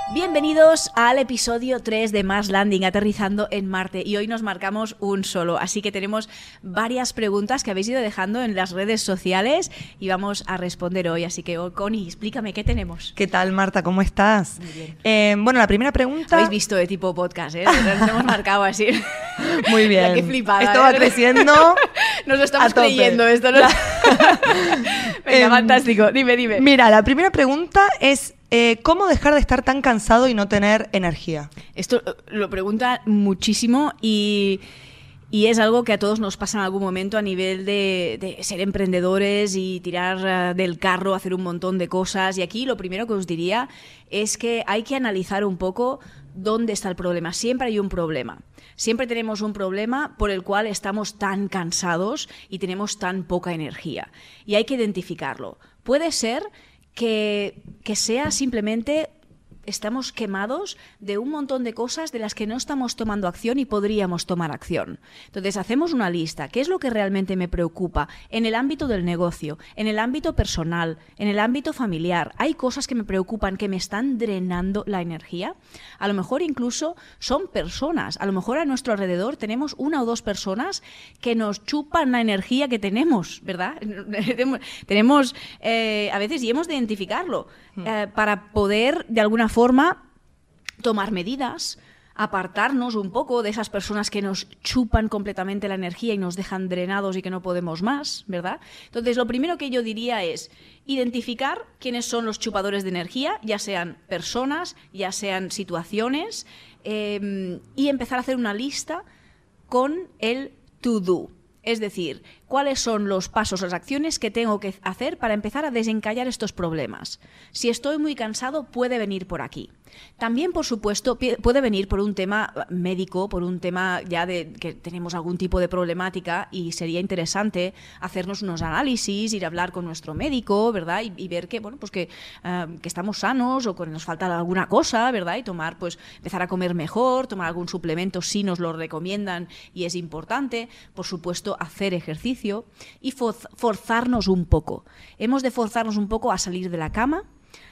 Bienvenidos al episodio 3 de Mars Landing, aterrizando en Marte, y hoy nos marcamos un solo, así que tenemos varias preguntas que habéis ido dejando en las redes sociales y vamos a responder hoy, así que Connie, explícame, ¿qué tenemos? ¿Qué tal, Marta? ¿Cómo estás? Muy bien. Bueno, la primera pregunta... Habéis visto de tipo podcast, ¿eh? Nos hemos marcado así. Muy bien. Qué flipada. Esto va creciendo. Nos lo estamos creyendo esto, ¿no? Venga, fantástico. Dime. Mira, la primera pregunta es... ¿cómo dejar de estar tan cansado y no tener energía? Esto lo pregunta muchísimo y es algo que a todos nos pasa en algún momento a nivel de ser emprendedores y tirar del carro, hacer un montón de cosas. Y aquí lo primero que os diría es que hay que analizar un poco dónde está el problema. Siempre hay un problema. Siempre tenemos un problema por el cual estamos tan cansados y tenemos tan poca energía. Y hay que identificarlo. Puede ser que sea simplemente estamos quemados de un montón de cosas de las que no estamos tomando acción y podríamos tomar acción. Entonces hacemos una lista. ¿Qué es lo que realmente me preocupa? En el ámbito del negocio, en el ámbito personal, en el ámbito familiar. ¿Hay cosas que me preocupan, que me están drenando la energía? A lo mejor incluso son personas. A lo mejor a nuestro alrededor tenemos una o dos personas que nos chupan la energía que tenemos, ¿verdad? Tenemos a veces, y hemos de identificarlo, para poder de alguna forma tomar medidas, apartarnos un poco de esas personas que nos chupan completamente la energía y nos dejan drenados y que no podemos más, ¿verdad? Entonces, lo primero que yo diría es identificar quiénes son los chupadores de energía, ya sean personas, ya sean situaciones, y empezar a hacer una lista con el to-do. Es decir, cuáles son los pasos, las acciones que tengo que hacer para empezar a desencallar estos problemas. Si estoy muy cansado, puede venir por aquí. También, por supuesto, puede venir por un tema médico, por un tema ya de que tenemos algún tipo de problemática y sería interesante hacernos unos análisis, ir a hablar con nuestro médico, ¿verdad? Y ver que, bueno, pues que estamos sanos o que nos falta alguna cosa, ¿verdad? Y empezar a comer mejor, tomar algún suplemento si nos lo recomiendan y es importante. Por supuesto, hacer ejercicio y forzarnos un poco. Hemos de forzarnos un poco a salir de la cama,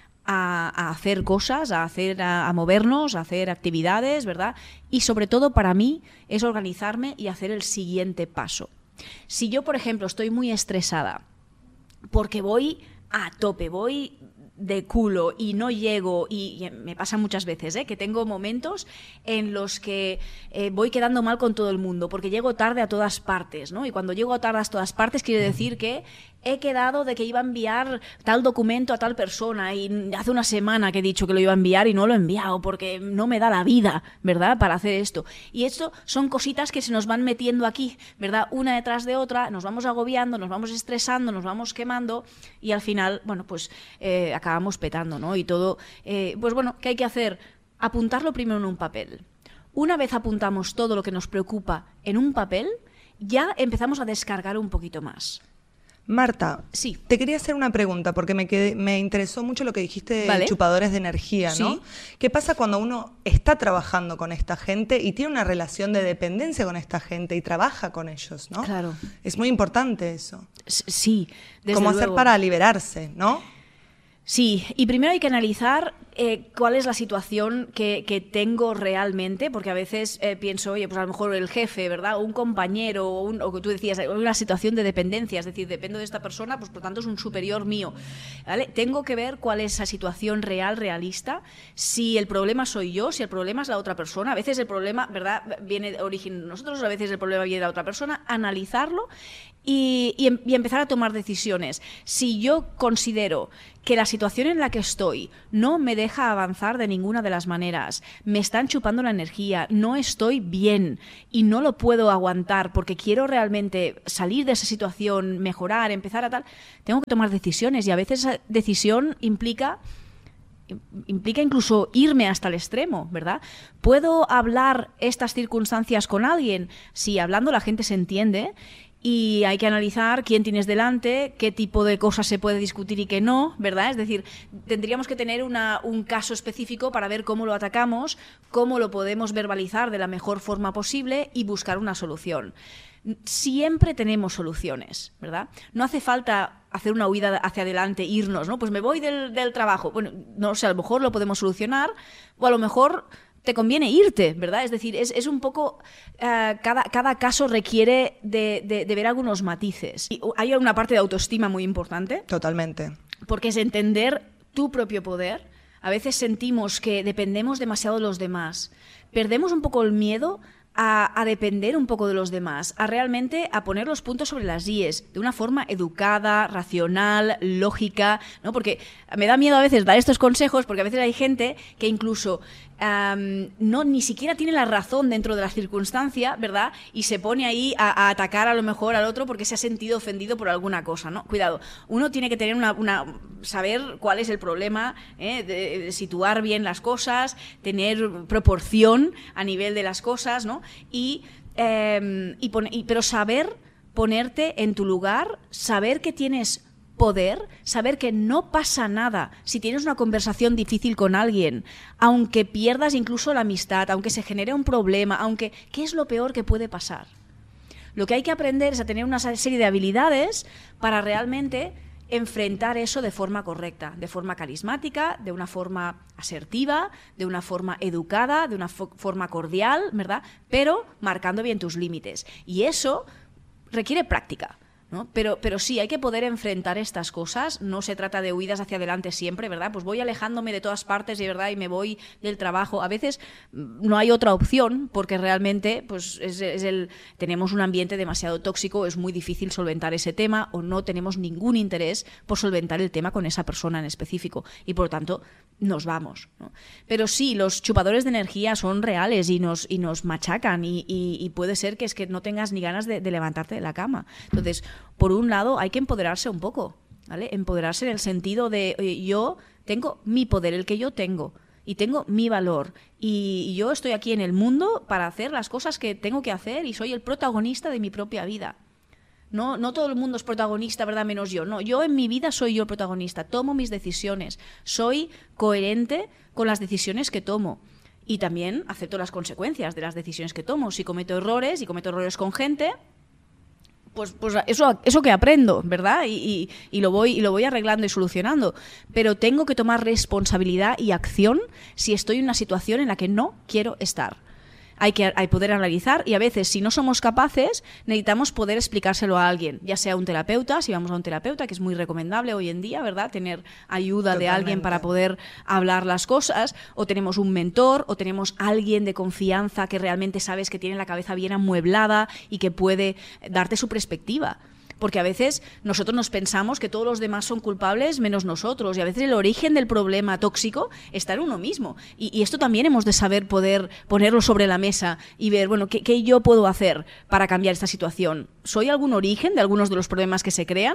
a hacer cosas, a movernos, a hacer actividades, ¿verdad? Y sobre todo para mí es organizarme y hacer el siguiente paso. Si yo, por ejemplo, estoy muy estresada porque voy a tope, voy de culo y no llego, y me pasa muchas veces, que tengo momentos en los que voy quedando mal con todo el mundo porque llego tarde a todas partes, ¿no? Y cuando llego tarde a todas partes quiere decir que he quedado de que iba a enviar tal documento a tal persona y hace una semana que he dicho que lo iba a enviar y no lo he enviado porque no me da la vida, ¿verdad?, para hacer esto. Y esto son cositas que se nos van metiendo aquí, ¿verdad?, una detrás de otra, nos vamos agobiando, nos vamos estresando, nos vamos quemando y al final, bueno, pues acabamos petando, ¿no? Y todo, pues bueno, ¿qué hay que hacer? Apuntarlo primero en un papel. Una vez apuntamos todo lo que nos preocupa en un papel, ya empezamos a descargar un poquito más. Marta, sí, te quería hacer una pregunta porque me interesó mucho lo que dijiste de ¿vale? Chupadores de energía, ¿no? Sí. ¿Qué pasa cuando uno está trabajando con esta gente y tiene una relación de dependencia con esta gente y trabaja con ellos, ¿no? Claro. Es muy importante eso. Sí, desde ¿Cómo luego. hacer para liberarse, no? Sí, y primero hay que analizar cuál es la situación que tengo realmente, porque a veces pienso, oye, pues a lo mejor el jefe, ¿verdad? O un compañero, o que tú decías, una situación de dependencia, es decir, dependo de esta persona, pues por tanto es un superior mío, ¿vale? Tengo que ver cuál es esa situación real, realista, si el problema soy yo, si el problema es la otra persona. A veces el problema, ¿verdad?, viene de origen de nosotros, a veces el problema viene de la otra persona, analizarlo y empezar a tomar decisiones. Si yo considero que la situación en la que estoy no me deja avanzar de ninguna de las maneras, me están chupando la energía, no estoy bien y no lo puedo aguantar porque quiero realmente salir de esa situación, mejorar, empezar a tal, tengo que tomar decisiones y a veces esa decisión implica incluso irme hasta el extremo, ¿verdad? ¿Puedo hablar estas circunstancias con alguien? Sí, hablando la gente se entiende. Y hay que analizar quién tienes delante, qué tipo de cosas se puede discutir y qué no, ¿verdad? Es decir, tendríamos que tener un caso específico para ver cómo lo atacamos, cómo lo podemos verbalizar de la mejor forma posible y buscar una solución. Siempre tenemos soluciones, ¿verdad? No hace falta hacer una huida hacia adelante, irnos, ¿no? Pues me voy del trabajo. Bueno, no sé, a lo mejor lo podemos solucionar, o a lo mejor te conviene irte, ¿verdad? Es decir, es un poco... cada caso requiere de ver algunos matices. Y hay una parte de autoestima muy importante. Totalmente. Porque es entender tu propio poder. A veces sentimos que dependemos demasiado de los demás. Perdemos un poco el miedo a depender un poco de los demás, a realmente a poner los puntos sobre las íes de una forma educada, racional, lógica, ¿no? Porque me da miedo a veces dar estos consejos, porque a veces hay gente que incluso ni siquiera tiene la razón dentro de la circunstancia, ¿verdad? Y se pone ahí a atacar a lo mejor al otro porque se ha sentido ofendido por alguna cosa, ¿no? Cuidado, uno tiene que tener saber cuál es el problema, de situar bien las cosas, tener proporción a nivel de las cosas, ¿no? Pero saber ponerte en tu lugar, saber que tienes poder, saber que no pasa nada si tienes una conversación difícil con alguien, aunque pierdas incluso la amistad, aunque se genere un problema, ¿qué es lo peor que puede pasar? Lo que hay que aprender es a tener una serie de habilidades para realmente enfrentar eso de forma correcta, de forma carismática, de una forma asertiva, de una forma educada, de una forma cordial, ¿verdad? Pero marcando bien tus límites. Y eso requiere práctica, ¿no? Pero sí, hay que poder enfrentar estas cosas. No se trata de huidas hacia adelante siempre, ¿verdad? Pues voy alejándome de todas partes, de verdad, y me voy del trabajo. A veces no hay otra opción porque realmente pues tenemos un ambiente demasiado tóxico, es muy difícil solventar ese tema o no tenemos ningún interés por solventar el tema con esa persona en específico y por lo tanto nos vamos, ¿no? Pero sí, los chupadores de energía son reales y nos machacan y puede ser que es que no tengas ni ganas de levantarte de la cama. Entonces, por un lado, hay que empoderarse un poco, ¿vale? Empoderarse en el sentido de yo tengo mi poder, el que yo tengo, y tengo mi valor, y yo estoy aquí en el mundo para hacer las cosas que tengo que hacer y soy el protagonista de mi propia vida. No todo el mundo es protagonista, ¿verdad? Menos yo. No, yo en mi vida soy yo el protagonista, tomo mis decisiones, soy coherente con las decisiones que tomo. Y también acepto las consecuencias de las decisiones que tomo. Si cometo errores con gente, pues eso que aprendo, ¿verdad? Y lo voy arreglando y solucionando. Pero tengo que tomar responsabilidad y acción si estoy en una situación en la que no quiero estar. Hay que poder analizar y a veces, si no somos capaces, necesitamos poder explicárselo a alguien, ya sea un terapeuta, si vamos a un terapeuta, que es muy recomendable hoy en día, ¿verdad? Tener ayuda Totalmente. de alguien para poder hablar las cosas, o tenemos un mentor, o tenemos alguien de confianza que realmente sabes que tiene la cabeza bien amueblada y que puede darte su perspectiva. Porque a veces nosotros nos pensamos que todos los demás son culpables menos nosotros, y a veces el origen del problema tóxico está en uno mismo. Y esto también hemos de saber poder ponerlo sobre la mesa y ver, bueno, ¿qué yo puedo hacer para cambiar esta situación? ¿Soy algún origen de algunos de los problemas que se crean?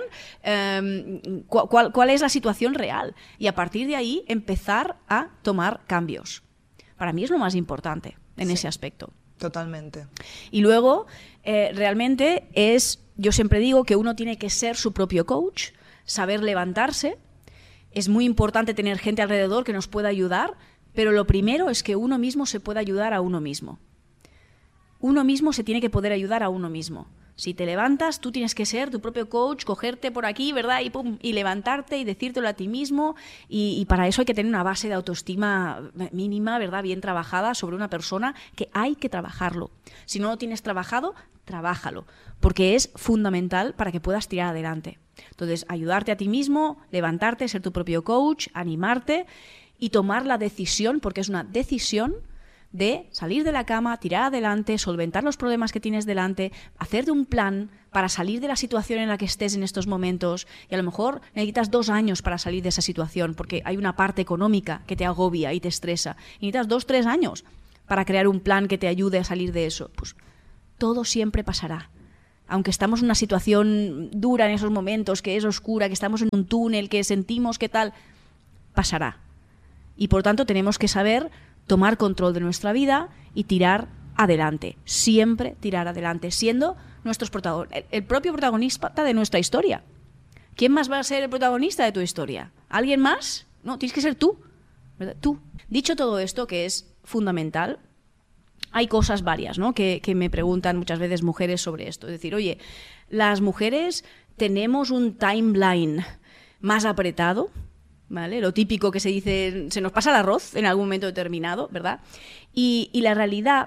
¿Cuál es la situación real? Y a partir de ahí empezar a tomar cambios. Para mí es lo más importante en ese aspecto. Totalmente. Y luego, realmente yo siempre digo que uno tiene que ser su propio coach, saber levantarse. Es muy importante tener gente alrededor que nos pueda ayudar, pero lo primero es que uno mismo se pueda ayudar a uno mismo. Uno mismo se tiene que poder ayudar a uno mismo. Si te levantas, tú tienes que ser tu propio coach, cogerte por aquí, ¿verdad? Y pum, y levantarte y decírtelo a ti mismo. Y para eso hay que tener una base de autoestima mínima, ¿verdad? Bien trabajada sobre una persona, que hay que trabajarlo. Si no lo tienes trabajado, trabájalo, porque es fundamental para que puedas tirar adelante. Entonces, ayudarte a ti mismo, levantarte, ser tu propio coach, animarte y tomar la decisión, porque es una decisión, de salir de la cama, tirar adelante, solventar los problemas que tienes delante, hacerte un plan para salir de la situación en la que estés en estos momentos, y a lo mejor necesitas 2 años para salir de esa situación porque hay una parte económica que te agobia y te estresa, y necesitas 2-3 años para crear un plan que te ayude a salir de eso. Pues todo siempre pasará. Aunque estamos en una situación dura en esos momentos, que es oscura, que estamos en un túnel, que sentimos que tal, pasará. Y por tanto tenemos que saber tomar control de nuestra vida y tirar adelante, siempre tirar adelante, siendo el propio protagonista de nuestra historia. ¿Quién más va a ser el protagonista de tu historia? ¿Alguien más? No, tienes que ser tú, ¿verdad? Tú. Dicho todo esto, que es fundamental, hay cosas varias, ¿no? que me preguntan muchas veces mujeres sobre esto. Es decir, oye, las mujeres tenemos un timeline más apretado, ¿vale? Lo típico que se dice, se nos pasa el arroz en algún momento determinado, ¿verdad? Y la realidad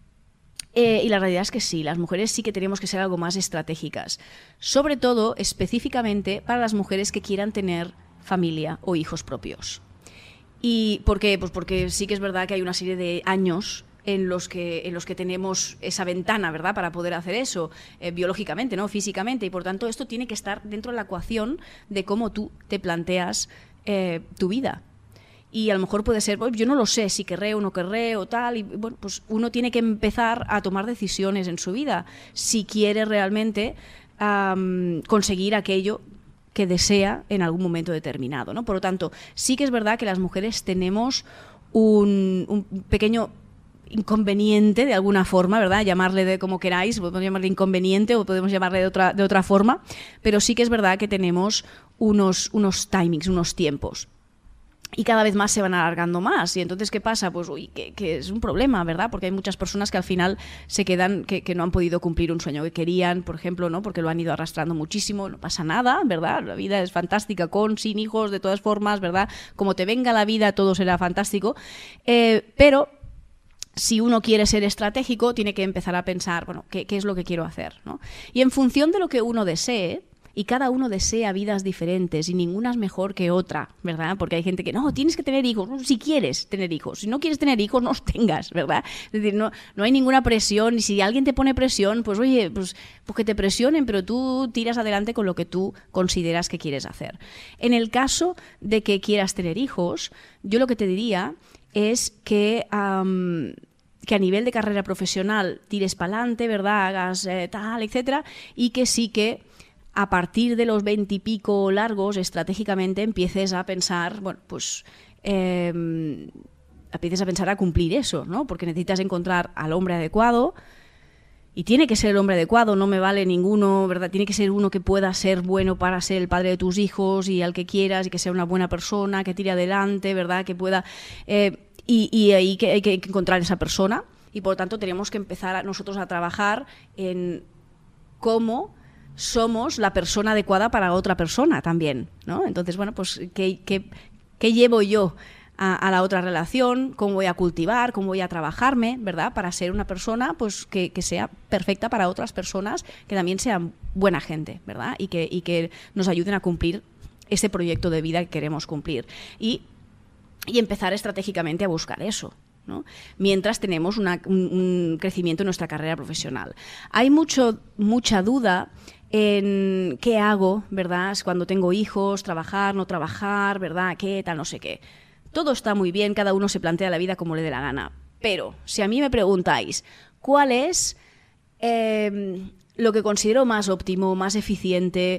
es que sí, las mujeres sí que tenemos que ser algo más estratégicas, sobre todo, específicamente, para las mujeres que quieran tener familia o hijos propios. ¿Y por qué? Pues porque sí que es verdad que hay una serie de años en los que tenemos esa ventana, ¿verdad?, para poder hacer eso biológicamente, ¿no?, físicamente, y por tanto esto tiene que estar dentro de la ecuación de cómo tú te planteas tu vida. Y a lo mejor puede ser, yo no lo sé si querré o no querré o tal, y bueno, pues uno tiene que empezar a tomar decisiones en su vida si quiere realmente conseguir aquello que desea en algún momento determinado, ¿no? Por lo tanto, sí que es verdad que las mujeres tenemos un pequeño inconveniente de alguna forma, ¿verdad? Llamarle de como queráis, podemos llamarle inconveniente o podemos llamarle de otra forma, pero sí que es verdad que tenemos unos timings, unos tiempos. Y cada vez más se van alargando más. Y entonces, ¿qué pasa? Pues, que es un problema, ¿verdad? Porque hay muchas personas que al final se quedan, que no han podido cumplir un sueño que querían, por ejemplo, ¿no? Porque lo han ido arrastrando muchísimo. No pasa nada, ¿verdad? La vida es fantástica, con, sin hijos, de todas formas, ¿verdad? Como te venga la vida, todo será fantástico. Pero si uno quiere ser estratégico, tiene que empezar a pensar, bueno, ¿qué es lo que quiero hacer, ¿no? Y en función de lo que uno desee, y cada uno desea vidas diferentes y ninguna es mejor que otra, ¿verdad? Porque hay gente que, no, tienes que tener hijos, no, si quieres tener hijos. Si no quieres tener hijos, no los tengas, ¿verdad? Es decir, no hay ninguna presión y si alguien te pone presión, pues oye, pues que te presionen, pero tú tiras adelante con lo que tú consideras que quieres hacer. En el caso de que quieras tener hijos, yo lo que te diría es que a nivel de carrera profesional tires para adelante, ¿verdad? Hagas tal, etcétera, y que sí que a partir de los 20 y pico largos, estratégicamente empieces a pensar, bueno, pues empieces a pensar a cumplir eso, ¿no? Porque necesitas encontrar al hombre adecuado y tiene que ser el hombre adecuado, no me vale ninguno, ¿verdad? Tiene que ser uno que pueda ser bueno para ser el padre de tus hijos y al que quieras y que sea una buena persona, que tire adelante, ¿verdad? Que pueda... y ahí que hay que encontrar esa persona y por lo tanto tenemos que empezar nosotros a trabajar en cómo somos la persona adecuada para otra persona también, ¿no? Entonces, bueno, pues ¿qué llevo yo a la otra relación? ¿Cómo voy a cultivar? ¿Cómo voy a trabajarme? ¿Verdad? Para ser una persona pues que sea perfecta para otras personas, que también sean buena gente, ¿verdad? Y que nos ayuden a cumplir ese proyecto de vida que queremos cumplir. Y empezar estratégicamente a buscar eso, ¿no? Mientras tenemos un crecimiento en nuestra carrera profesional. Hay mucha duda en qué hago, ¿verdad? Cuando tengo hijos, trabajar, no trabajar, ¿verdad? ¿Qué tal? No sé qué. Todo está muy bien, cada uno se plantea la vida como le dé la gana. Pero si a mí me preguntáis cuál es lo que considero más óptimo, más eficiente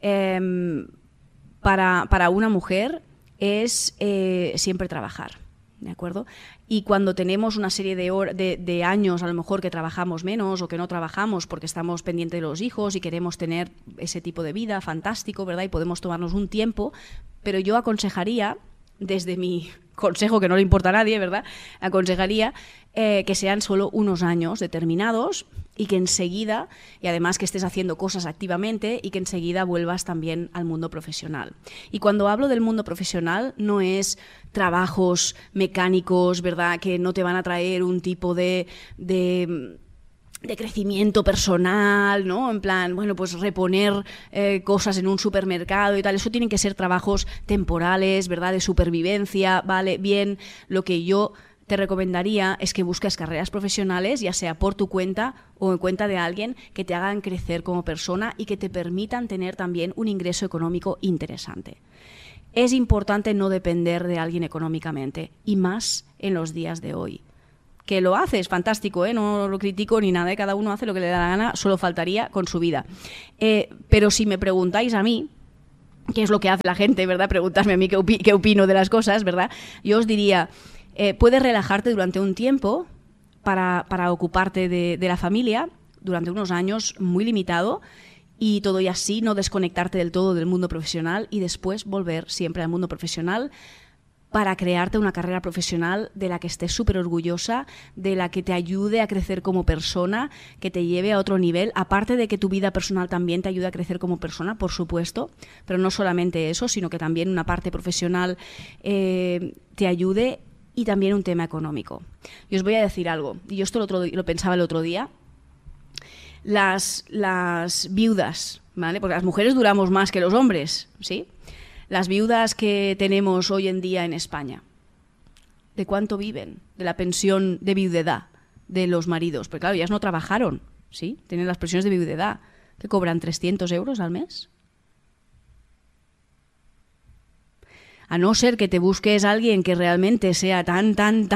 para una mujer, es siempre trabajar. ¿De acuerdo? Y cuando tenemos una serie de años, a lo mejor que trabajamos menos o que no trabajamos porque estamos pendientes de los hijos y queremos tener ese tipo de vida fantástico, ¿verdad? Y podemos tomarnos un tiempo, pero yo aconsejaría, desde mi consejo que no le importa a nadie, ¿verdad? Aconsejaría que sean solo unos años determinados y que enseguida, y además que estés haciendo cosas activamente y que enseguida vuelvas también al mundo profesional. Y cuando hablo del mundo profesional no es trabajos mecánicos, ¿verdad? Que no te van a traer un tipo de crecimiento personal, ¿no? En plan, bueno, pues reponer cosas en un supermercado y tal. Eso tienen que ser trabajos temporales, ¿verdad? De supervivencia, ¿vale? Bien, lo que yo te recomendaría es que busques carreras profesionales, ya sea por tu cuenta o en cuenta de alguien, que te hagan crecer como persona y que te permitan tener también un ingreso económico interesante. Es importante no depender de alguien económicamente, y más en los días de hoy. Que lo haces, fantástico, no lo critico ni nada, cada uno hace lo que le da la gana, solo faltaría con su vida. Pero si me preguntáis a mí, qué es lo que hace la gente, ¿verdad? Preguntarme a mí qué opino de las cosas, ¿verdad? Yo os diría, puedes relajarte durante un tiempo para ocuparte de la familia, durante unos años muy limitado, y todo y así no desconectarte del todo del mundo profesional y después volver siempre al mundo profesional, para crearte una carrera profesional de la que estés súper orgullosa, de la que te ayude a crecer como persona, que te lleve a otro nivel, aparte de que tu vida personal también te ayude a crecer como persona, por supuesto, pero no solamente eso, sino que también una parte profesional te ayude, y también un tema económico. Y os voy a decir algo, y yo esto lo pensaba el otro día. Las viudas, ¿vale? Porque las mujeres duramos más que los hombres, ¿sí? Las viudas que tenemos hoy en día en España, ¿de cuánto viven? De la pensión de viudedad de los maridos. Porque claro, ellas no trabajaron, ¿sí? Tienen las pensiones de viudedad, que cobran 300 euros al mes. A no ser que te busques a alguien que realmente sea tan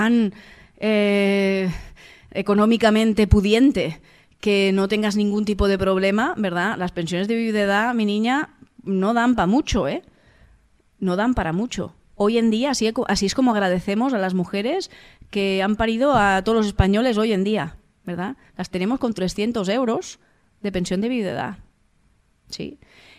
económicamente pudiente, que no tengas ningún tipo de problema, ¿verdad? Las pensiones de viudedad, mi niña, no dan para mucho, ¿eh? No dan para mucho. Hoy en día, así es como agradecemos a las mujeres que han parido a todos los españoles hoy en día, ¿verdad? Las tenemos con 300 euros de pensión de viudedad, ¿sí?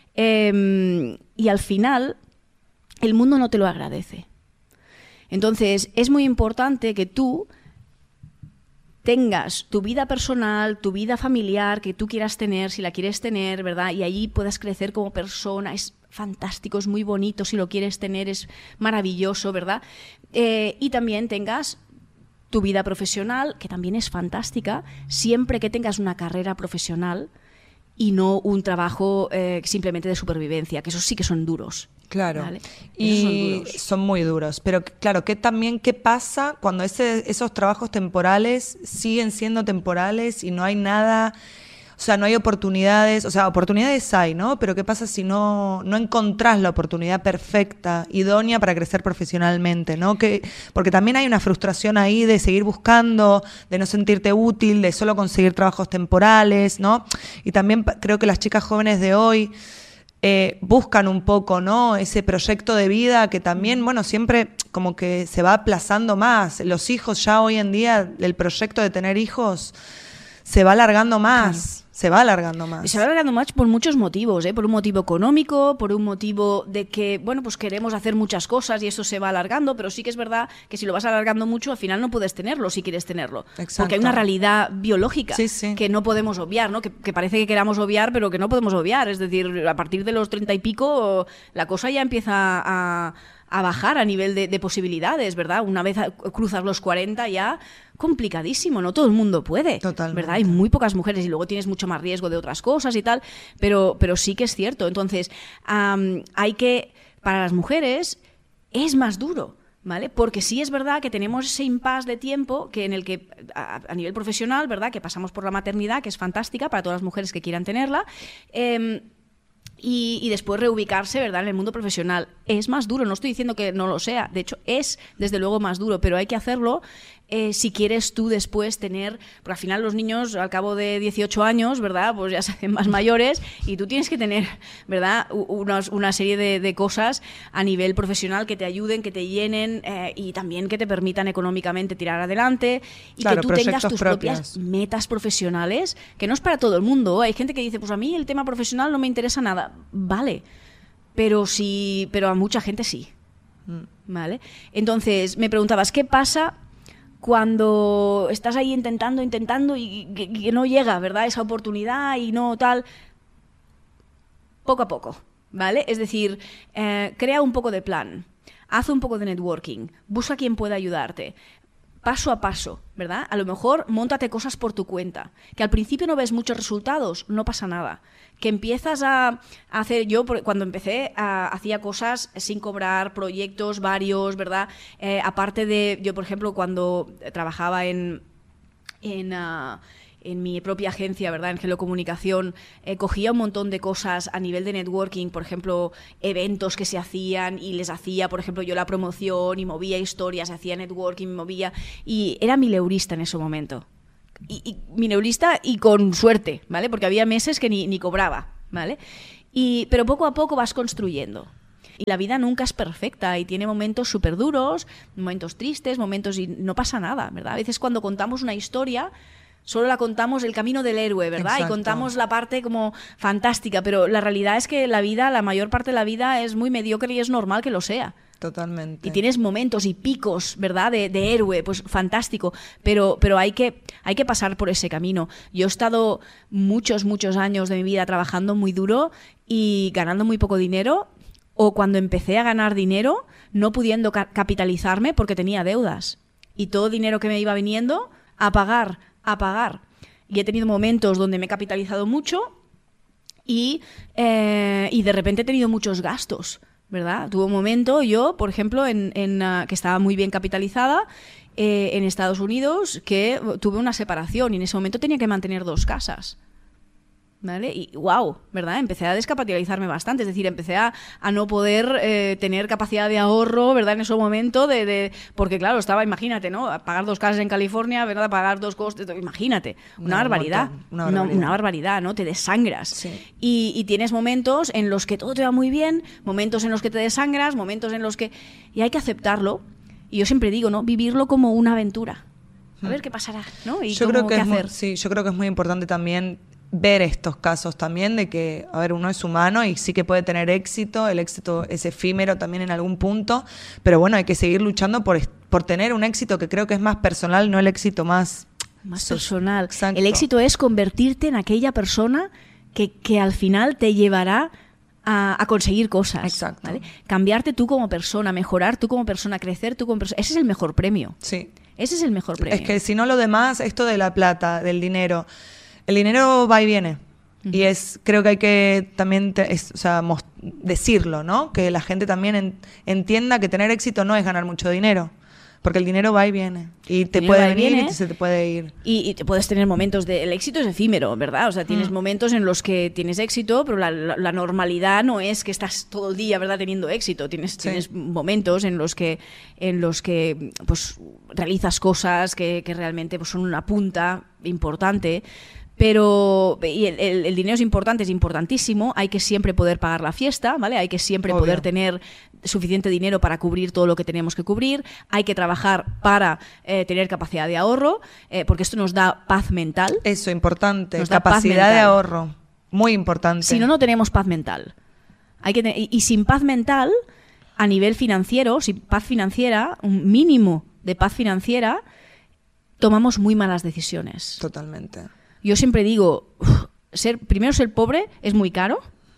Y al final, el mundo no te lo agradece. Entonces, es muy importante que tú tengas tu vida personal, tu vida familiar que tú quieras tener, si la quieres tener, ¿verdad? Y allí puedas crecer como persona. Es fantástico, es muy bonito, si lo quieres tener es maravilloso, ¿verdad? Y también tengas tu vida profesional, que también es fantástica, siempre que tengas una carrera profesional y no un trabajo simplemente de supervivencia, que esos sí que son duros. Claro, ¿vale? y son muy duros. Pero claro, ¿qué pasa cuando esos trabajos temporales siguen siendo temporales y no hay nada, o sea, no hay oportunidades? O sea, oportunidades hay, ¿no? Pero ¿qué pasa si no encontrás la oportunidad perfecta, idónea para crecer profesionalmente, ¿no? Porque también hay una frustración ahí de seguir buscando, de no sentirte útil, de solo conseguir trabajos temporales, ¿no? Y también creo que las chicas jóvenes de hoy buscan un poco, ¿no? Ese proyecto de vida que también, bueno, siempre como que se va aplazando más. Los hijos ya hoy en día, el proyecto de tener hijos se va alargando más. Claro. Se va alargando más. Se va alargando más por muchos motivos, ¿eh? Por un motivo económico, por un motivo de que, bueno, pues queremos hacer muchas cosas y eso se va alargando, pero sí que es verdad que si lo vas alargando mucho, al final no puedes tenerlo si quieres tenerlo. Exacto. Porque hay una realidad biológica sí. que no podemos obviar, ¿no? Que parece que queramos obviar, pero que no podemos obviar. Es decir, a partir de los 30 y pico, la cosa ya empieza a bajar a nivel de posibilidades, ¿verdad? Una vez cruzas los 40 ya complicadísimo, no todo el mundo puede. Totalmente. ¿Verdad? Hay muy pocas mujeres y luego tienes mucho más riesgo de otras cosas y tal, pero sí que es cierto. Entonces, para las mujeres es más duro, ¿vale? Porque sí es verdad que tenemos ese impasse de tiempo que en el que a nivel profesional, ¿verdad? Que pasamos por la maternidad, que es fantástica para todas las mujeres que quieran tenerla, y después reubicarse, ¿verdad?, en el mundo profesional. Es más duro, no estoy diciendo que no lo sea, de hecho es desde luego más duro, pero hay que hacerlo si quieres tú después tener, porque al final los niños al cabo de 18 años, ¿verdad?, pues ya se hacen más mayores y tú tienes que tener, ¿verdad?, una serie de cosas a nivel profesional que te ayuden, que te llenen y también que te permitan económicamente tirar adelante y claro, que tú tengas tus propias metas profesionales, que no es para todo el mundo. Hay gente que dice, pues a mí el tema profesional no me interesa nada. Vale, pero a mucha gente sí. ¿Vale? Entonces, me preguntabas, ¿qué pasa cuando estás ahí intentando y que no llega, ¿verdad?, esa oportunidad y no tal? Poco a poco, ¿vale? Es decir, crea un poco de plan, haz un poco de networking, busca quien pueda ayudarte. Paso a paso, ¿verdad? A lo mejor móntate cosas por tu cuenta. Que al principio no ves muchos resultados, no pasa nada. Que empiezas a hacer... Yo cuando empecé hacía cosas sin cobrar, proyectos varios, ¿verdad? Aparte de... Yo, por ejemplo, cuando trabajaba en mi propia agencia, ¿verdad?, en Gelocomunicación, cogía un montón de cosas a nivel de networking, por ejemplo, eventos que se hacían y les hacía, por ejemplo, yo la promoción y movía historias, hacía networking, movía... Y era mileurista en ese momento. Y mileurista y con suerte, ¿vale? Porque había meses que ni cobraba, ¿vale? Pero poco a poco vas construyendo. Y la vida nunca es perfecta y tiene momentos súper duros, momentos tristes, momentos... Y no pasa nada, ¿verdad? A veces cuando contamos una historia... Solo la contamos el camino del héroe, ¿verdad? Exacto. Y contamos la parte como fantástica, pero la realidad es que la vida, la mayor parte de la vida es muy mediocre y es normal que lo sea. Totalmente. Y tienes momentos y picos, ¿verdad? De héroe, pues fantástico. Pero hay que pasar por ese camino. Yo he estado muchos años de mi vida trabajando muy duro y ganando muy poco dinero. O cuando empecé a ganar dinero, no pudiendo capitalizarme porque tenía deudas. Y todo dinero que me iba viniendo, a pagar. Y he tenido momentos donde me he capitalizado mucho y de repente he tenido muchos gastos, ¿verdad? Tuve un momento yo, por ejemplo, que estaba muy bien capitalizada en Estados Unidos, que tuve una separación y en ese momento tenía que mantener 2 casas. ¿Vale? Y wow, ¿verdad? Empecé a descapitalizarme bastante, es decir, empecé a no poder tener capacidad de ahorro, ¿verdad? En ese momento, porque claro, imagínate, ¿no? Pagar 2 casas en California, ¿verdad? Pagar 2 costes, imagínate, una barbaridad, una barbaridad, ¿no? Te desangras. Sí. Y tienes momentos en los que todo te va muy bien, momentos en los que te desangras, momentos en los que... Y hay que aceptarlo, y yo siempre digo, ¿no? Vivirlo como una aventura. A ver qué pasará, ¿no? Y yo creo que qué hacer. yo creo que es muy importante también ver estos casos también de que, a ver, uno es humano y sí que puede tener éxito, el éxito es efímero también en algún punto, pero bueno, hay que seguir luchando por tener un éxito que creo que es más personal, no el éxito más personal. Exacto. El éxito es convertirte en aquella persona que al final te llevará a conseguir cosas. Exacto. ¿Vale? Cambiarte tú como persona, mejorar tú como persona, crecer tú como persona. Ese es el mejor premio. Sí. Ese es el mejor premio. Es que si no lo demás, esto de la plata, del dinero, el dinero va y viene. Uh-huh. Y creo que hay que también decirlo, ¿no? Que la gente también entienda que tener éxito no es ganar mucho dinero. Porque el dinero va y viene. Y te puede venir y se te puede ir. Y te puedes tener momentos el éxito es efímero, ¿verdad? O sea, tienes momentos en los que tienes éxito, pero la normalidad no es que estás todo el día, ¿verdad?, teniendo éxito. Tienes momentos en los que pues realizas cosas que realmente pues, son una punta importante. Pero el dinero es importantísimo, hay que siempre poder pagar la fiesta, ¿vale? Hay que siempre Obvio. Poder tener suficiente dinero para cubrir todo lo que tenemos que cubrir, hay que trabajar para tener capacidad de ahorro, porque esto nos da paz mental. Eso, importante, nos da capacidad paz de mental. ahorro, muy importante. Si no, no tenemos paz mental. Y sin paz mental, a nivel financiero, sin paz financiera, un mínimo de paz financiera, tomamos muy malas decisiones. Totalmente. Yo siempre digo, primero ser pobre es muy caro,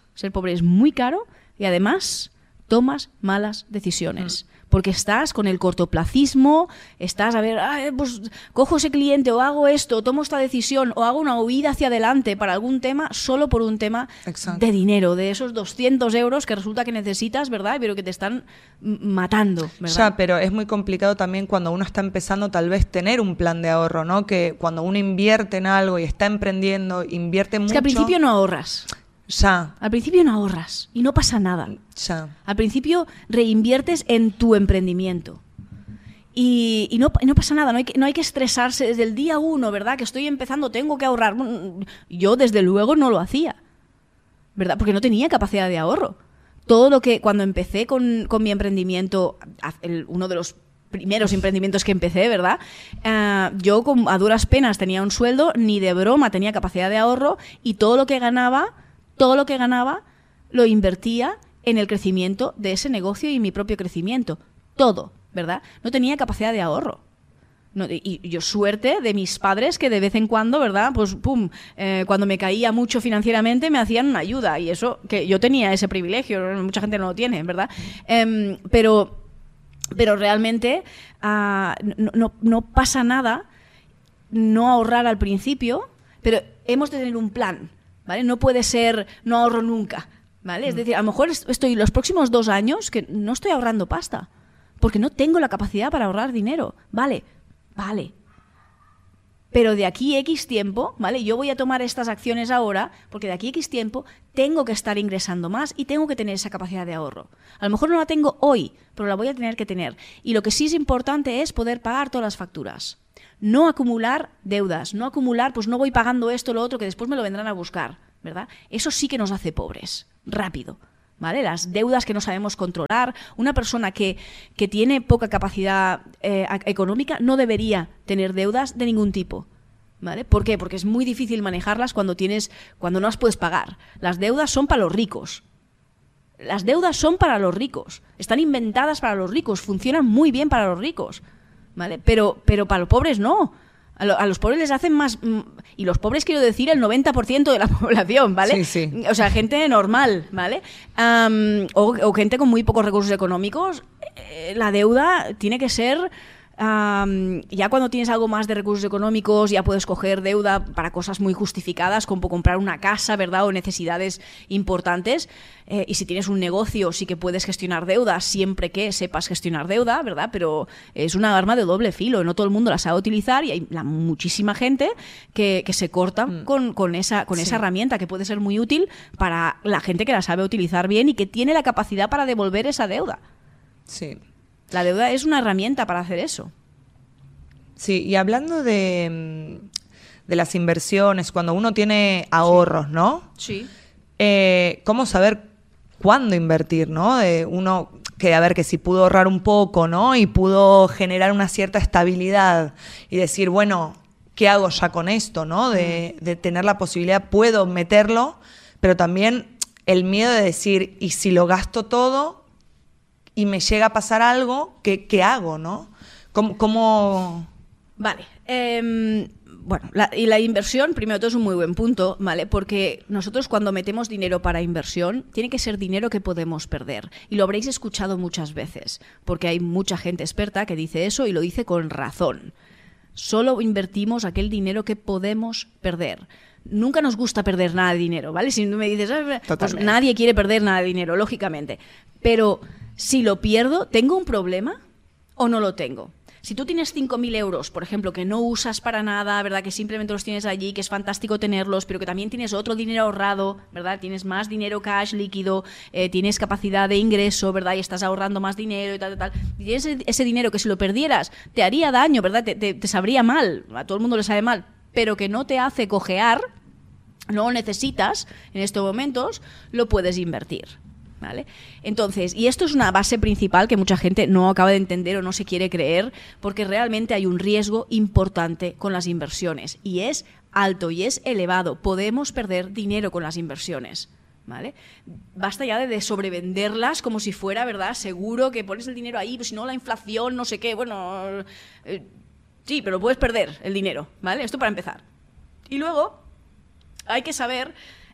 y además tomas malas decisiones. Porque estás con el cortoplacismo, estás a ver, pues cojo ese cliente o hago esto, o tomo esta decisión o hago una huida hacia adelante para algún tema, solo por un tema Exacto. de dinero, de esos 200 euros que resulta que necesitas, ¿verdad? Pero que te están matando, ¿verdad? Ya, pero es muy complicado también cuando uno está empezando tal vez tener un plan de ahorro, ¿no? Que cuando uno invierte en algo y está emprendiendo, invierte mucho. Es que al principio no ahorras. Ya. Al principio no ahorras y no pasa nada. Ya. Al principio reinviertes en tu emprendimiento. Y no pasa nada, no hay que estresarse desde el día 1, ¿verdad? Que estoy empezando, tengo que ahorrar. Yo, desde luego, no lo hacía, ¿verdad? Porque no tenía capacidad de ahorro. Todo lo que, cuando empecé con mi emprendimiento, uno de los primeros emprendimientos que empecé, ¿verdad? Yo a duras penas tenía un sueldo, ni de broma tenía capacidad de ahorro, y todo lo que ganaba lo invertía en el crecimiento de ese negocio y mi propio crecimiento. Todo, ¿verdad? No tenía capacidad de ahorro. No, y yo suerte de mis padres que de vez en cuando, ¿verdad? Pues pum, cuando me caía mucho financieramente me hacían una ayuda, y eso, que yo tenía ese privilegio, mucha gente no lo tiene, ¿verdad? Pero realmente no pasa nada no ahorrar al principio, pero hemos de tener un plan, ¿vale? No puede ser no ahorro nunca, ¿vale? Es decir, a lo mejor estoy los próximos 2 años que no estoy ahorrando pasta, porque no tengo la capacidad para ahorrar dinero, vale. Pero de aquí X tiempo, ¿vale? Yo voy a tomar estas acciones ahora, porque de aquí X tiempo tengo que estar ingresando más y tengo que tener esa capacidad de ahorro. A lo mejor no la tengo hoy, pero la voy a tener que tener. Y lo que sí es importante es poder pagar todas las facturas. No acumular deudas, no acumular, pues no voy pagando esto, lo otro, que después me lo vendrán a buscar, ¿verdad? Eso sí que nos hace pobres, rápido, ¿vale? Las deudas que no sabemos controlar. Una persona que tiene poca capacidad económica no debería tener deudas de ningún tipo, ¿vale? ¿Por qué? Porque es muy difícil manejarlas cuando no las puedes pagar. Las deudas son para los ricos. las deudas son para los ricos, están inventadas para los ricos, funcionan muy bien para los ricos, ¿vale? Pero para los pobres no. A los pobres les hacen más... Y los pobres quiero decir el 90% de la población, ¿vale? Sí, sí. O sea, gente normal, ¿vale? O gente con muy pocos recursos económicos. La deuda tiene que ser... ya cuando tienes algo más de recursos económicos ya puedes coger deuda para cosas muy justificadas como comprar una casa, ¿verdad? O necesidades importantes, y si tienes un negocio sí que puedes gestionar deuda siempre que sepas gestionar deuda, ¿verdad? Pero es una arma de doble filo, no todo el mundo la sabe utilizar y hay muchísima gente que se corta con esa herramienta que puede ser muy útil para la gente que la sabe utilizar bien y que tiene la capacidad para devolver esa deuda. Sí. La deuda es una herramienta para hacer eso. Sí, y hablando de las inversiones, cuando uno tiene ahorros, ¿no? Sí. ¿Cómo saber cuándo invertir, no? Uno que a ver que si pudo ahorrar un poco, ¿no? Y pudo generar una cierta estabilidad y decir, bueno, ¿qué hago ya con esto, no? De tener la posibilidad, puedo meterlo, pero también el miedo de decir, ¿y si lo gasto todo y me llega a pasar algo, qué hago, no? ¿Cómo? Vale. Bueno, la inversión, primero de todo, es un muy buen punto, ¿vale? Porque nosotros cuando metemos dinero para inversión, tiene que ser dinero que podemos perder. Y lo habréis escuchado muchas veces, porque hay mucha gente experta que dice eso y lo dice con razón. Solo invertimos aquel dinero que podemos perder. Nunca nos gusta perder nada de dinero, ¿vale? Si tú me dices, pues nadie quiere perder nada de dinero, lógicamente. Pero si lo pierdo, ¿tengo un problema o no lo tengo? Si tú tienes 5.000 euros, por ejemplo, que no usas para nada, ¿verdad? Que simplemente los tienes allí, que es fantástico tenerlos, pero que también tienes otro dinero ahorrado, ¿verdad? Tienes más dinero cash líquido, tienes capacidad de ingreso, ¿verdad? Y estás ahorrando más dinero y tal. Y tienes ese dinero que si lo perdieras te haría daño, ¿verdad? Te sabría mal, a todo el mundo le sabe mal, pero que no te hace cojear, no lo necesitas en estos momentos, lo puedes invertir. ¿Vale? Entonces, y esto es una base principal que mucha gente no acaba de entender o no se quiere creer, porque realmente hay un riesgo importante con las inversiones y es alto y es elevado. Podemos perder dinero con las inversiones, ¿vale? Basta ya de sobrevenderlas como si fuera, ¿verdad? Seguro que pones el dinero ahí, pues si no la inflación, no sé qué, bueno, sí, pero puedes perder el dinero, ¿vale? Esto para empezar. Y luego hay que saber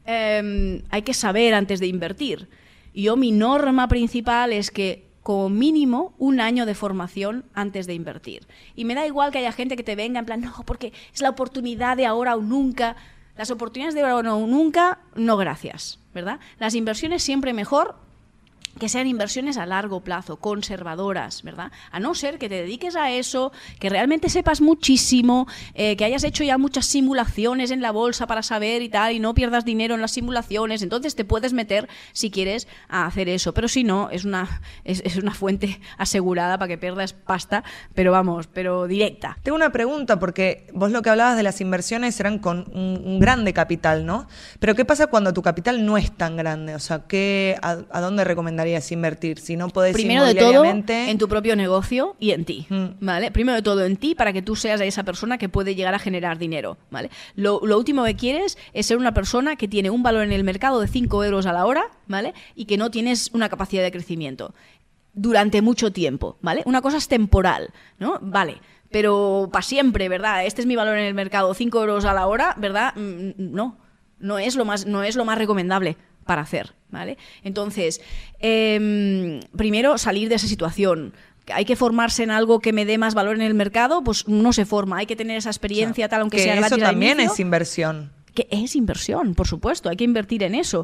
antes de invertir. Mi norma principal es que como mínimo 1 año de formación antes de invertir. Y me da igual que haya gente que te venga en plan, no, porque es la oportunidad de ahora o nunca. Las oportunidades de ahora o nunca, no gracias, ¿verdad? Las inversiones siempre mejor que sean inversiones a largo plazo, conservadoras, ¿verdad? A no ser que te dediques a eso, que realmente sepas muchísimo, que hayas hecho ya muchas simulaciones en la bolsa para saber y tal, y no pierdas dinero en las simulaciones, entonces te puedes meter, si quieres, a hacer eso. Pero si no, es una fuente asegurada para que pierdas pasta, pero directa. Tengo una pregunta, porque vos lo que hablabas de las inversiones eran con un grande capital, ¿no? Pero ¿qué pasa cuando tu capital no es tan grande? O sea, ¿a dónde recomendarías invertir? Si no podés primero de todo en tu propio negocio y en ti, ¿vale? Primero de todo en ti, para que tú seas esa persona que puede llegar a generar dinero, ¿vale? Lo último que quieres es ser una persona que tiene un valor en el mercado de 5 euros a la hora, ¿vale? Y que no tienes una capacidad de crecimiento durante mucho tiempo, ¿vale? Una cosa es temporal, ¿no? Vale, pero para siempre, ¿verdad? Este es mi valor en el mercado, 5 euros a la hora, ¿verdad? No es lo más recomendable para hacer, ¿vale? Entonces, primero salir de esa situación. Hay que formarse en algo que me dé más valor en el mercado, pues no se forma. Hay que tener esa experiencia, tal, aunque sea gratis. Eso también al inicio, es inversión. Que es inversión, por supuesto. Hay que invertir en eso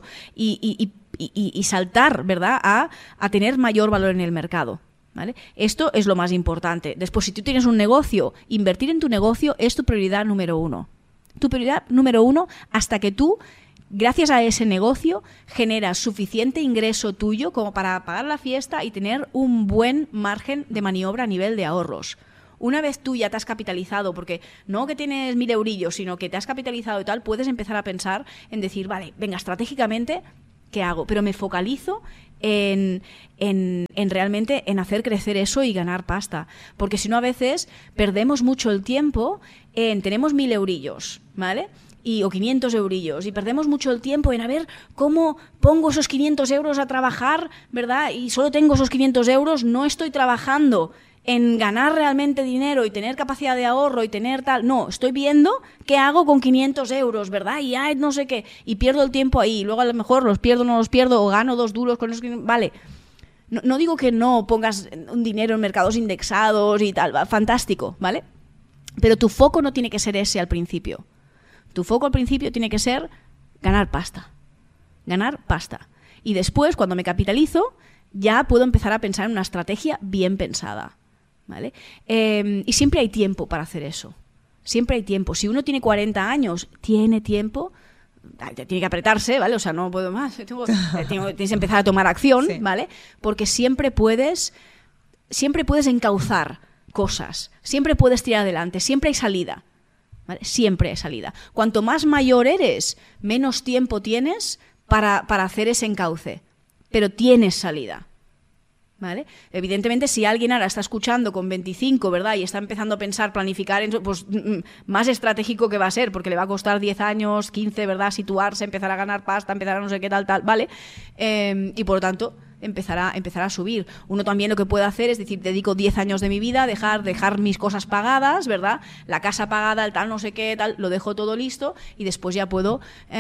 y saltar, ¿verdad? A tener mayor valor en el mercado, ¿vale? Esto es lo más importante. Después, si tú tienes un negocio, invertir en tu negocio es tu prioridad número 1. Tu prioridad número 1 hasta que tú, gracias a ese negocio, generas suficiente ingreso tuyo como para pagar la fiesta y tener un buen margen de maniobra a nivel de ahorros. Una vez tú ya te has capitalizado, porque no que tienes 1.000 eurillos, sino que te has capitalizado y tal, puedes empezar a pensar en decir, vale, venga, estratégicamente, ¿qué hago? Pero me focalizo en realmente en hacer crecer eso y ganar pasta. Porque si no, a veces perdemos mucho el tiempo tenemos 1.000 eurillos, ¿vale? o 500 eurillos, y perdemos mucho el tiempo en a ver cómo pongo esos 500 euros a trabajar, ¿verdad? Y solo tengo esos 500 euros, no estoy trabajando en ganar realmente dinero y tener capacidad de ahorro y tener tal. No, estoy viendo qué hago con 500 euros, ¿verdad? Y no sé qué, y pierdo el tiempo ahí, y luego a lo mejor los pierdo, no los pierdo, o gano 2 duros con esos 500. Vale, no digo que no pongas un dinero en mercados indexados y tal, fantástico, ¿vale? Pero tu foco no tiene que ser ese al principio. Tu foco al principio tiene que ser ganar pasta. Ganar pasta. Y después, cuando me capitalizo, ya puedo empezar a pensar en una estrategia bien pensada, ¿vale? Y siempre hay tiempo para hacer eso. Siempre hay tiempo. Si uno tiene 40 años, tiene tiempo, tiene que apretarse, ¿vale? O sea, no puedo más. Tienes que empezar a tomar acción, sí, ¿vale? Porque siempre puedes encauzar cosas. Siempre puedes tirar adelante. Siempre hay salida, ¿vale? Siempre hay salida. Cuanto más mayor eres, menos tiempo tienes para hacer ese encauce. Pero tienes salida, ¿vale? Evidentemente, si alguien ahora está escuchando con 25, ¿verdad? Y está empezando a pensar, planificar, pues más estratégico que va a ser, porque le va a costar 10 años, 15, ¿verdad? Situarse, empezar a ganar pasta, empezar a no sé qué tal, ¿vale? Y por lo tanto, empezar a subir. Uno también lo que puede hacer es decir, dedico 10 años de mi vida a dejar mis cosas pagadas, ¿verdad? La casa pagada, el tal no sé qué, tal, lo dejo todo listo y después ya puedo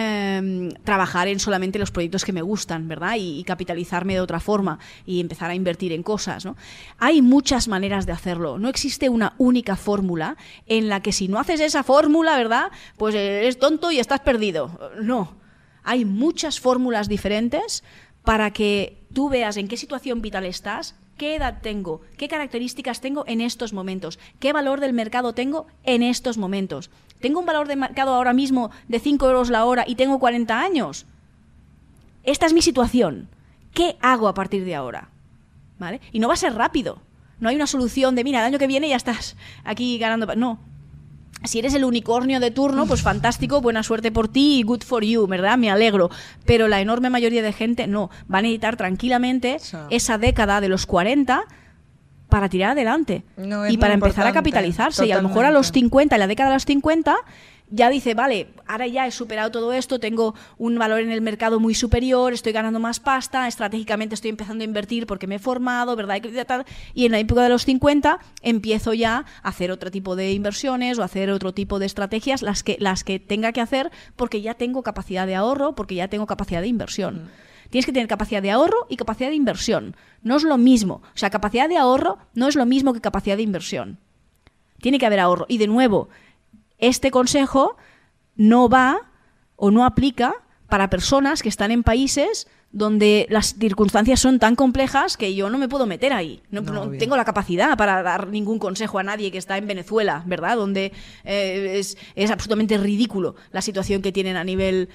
trabajar en solamente los proyectos que me gustan, ¿verdad? Y capitalizarme de otra forma y empezar a invertir en cosas, ¿no? Hay muchas maneras de hacerlo. No existe una única fórmula en la que si no haces esa fórmula, ¿verdad? Pues eres tonto y estás perdido. No. Hay muchas fórmulas diferentes para que tú veas en qué situación vital estás, qué edad tengo, qué características tengo en estos momentos, qué valor del mercado tengo en estos momentos. ¿Tengo un valor de mercado ahora mismo de 5 euros la hora y tengo 40 años? Esta es mi situación. ¿Qué hago a partir de ahora? ¿Vale? Y no va a ser rápido. No hay una solución de, mira, el año que viene ya estás aquí ganando. No. Si eres el unicornio de turno, pues fantástico, buena suerte por ti y good for you, ¿verdad? Me alegro. Pero la enorme mayoría de gente no. Va a necesitar tranquilamente esa década de los 40 para tirar adelante. No, y para empezar a capitalizarse. Totalmente. Y a lo mejor a los 50, en la década de los 50... ya dice, vale, ahora ya he superado todo esto, tengo un valor en el mercado muy superior, estoy ganando más pasta, estratégicamente estoy empezando a invertir porque me he formado, ¿verdad? Y en la época de los 50 empiezo ya a hacer otro tipo de inversiones o a hacer otro tipo de estrategias, las que tenga que hacer porque ya tengo capacidad de ahorro, porque ya tengo capacidad de inversión. Tienes que tener capacidad de ahorro y capacidad de inversión. No es lo mismo. O sea, capacidad de ahorro no es lo mismo que capacidad de inversión. Tiene que haber ahorro. Y de nuevo, este consejo no va o no aplica para personas que están en países donde las circunstancias son tan complejas que yo no me puedo meter ahí. No tengo la capacidad para dar ningún consejo a nadie que está en Venezuela, ¿verdad? Donde es absolutamente ridículo la situación que tienen a nivel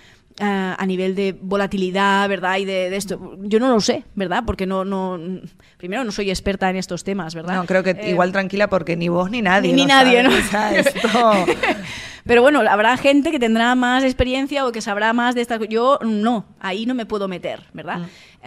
de volatilidad, ¿verdad? Y de esto. Yo no lo sé, ¿verdad? Porque primero no soy experta en estos temas, ¿verdad? No, creo que igual tranquila porque ni vos ni nadie. Ni nadie, sabe, ¿no? O sea, esto... Pero bueno, habrá gente que tendrá más experiencia o que sabrá más de estas cosas. Yo no, ahí no me puedo meter, ¿verdad?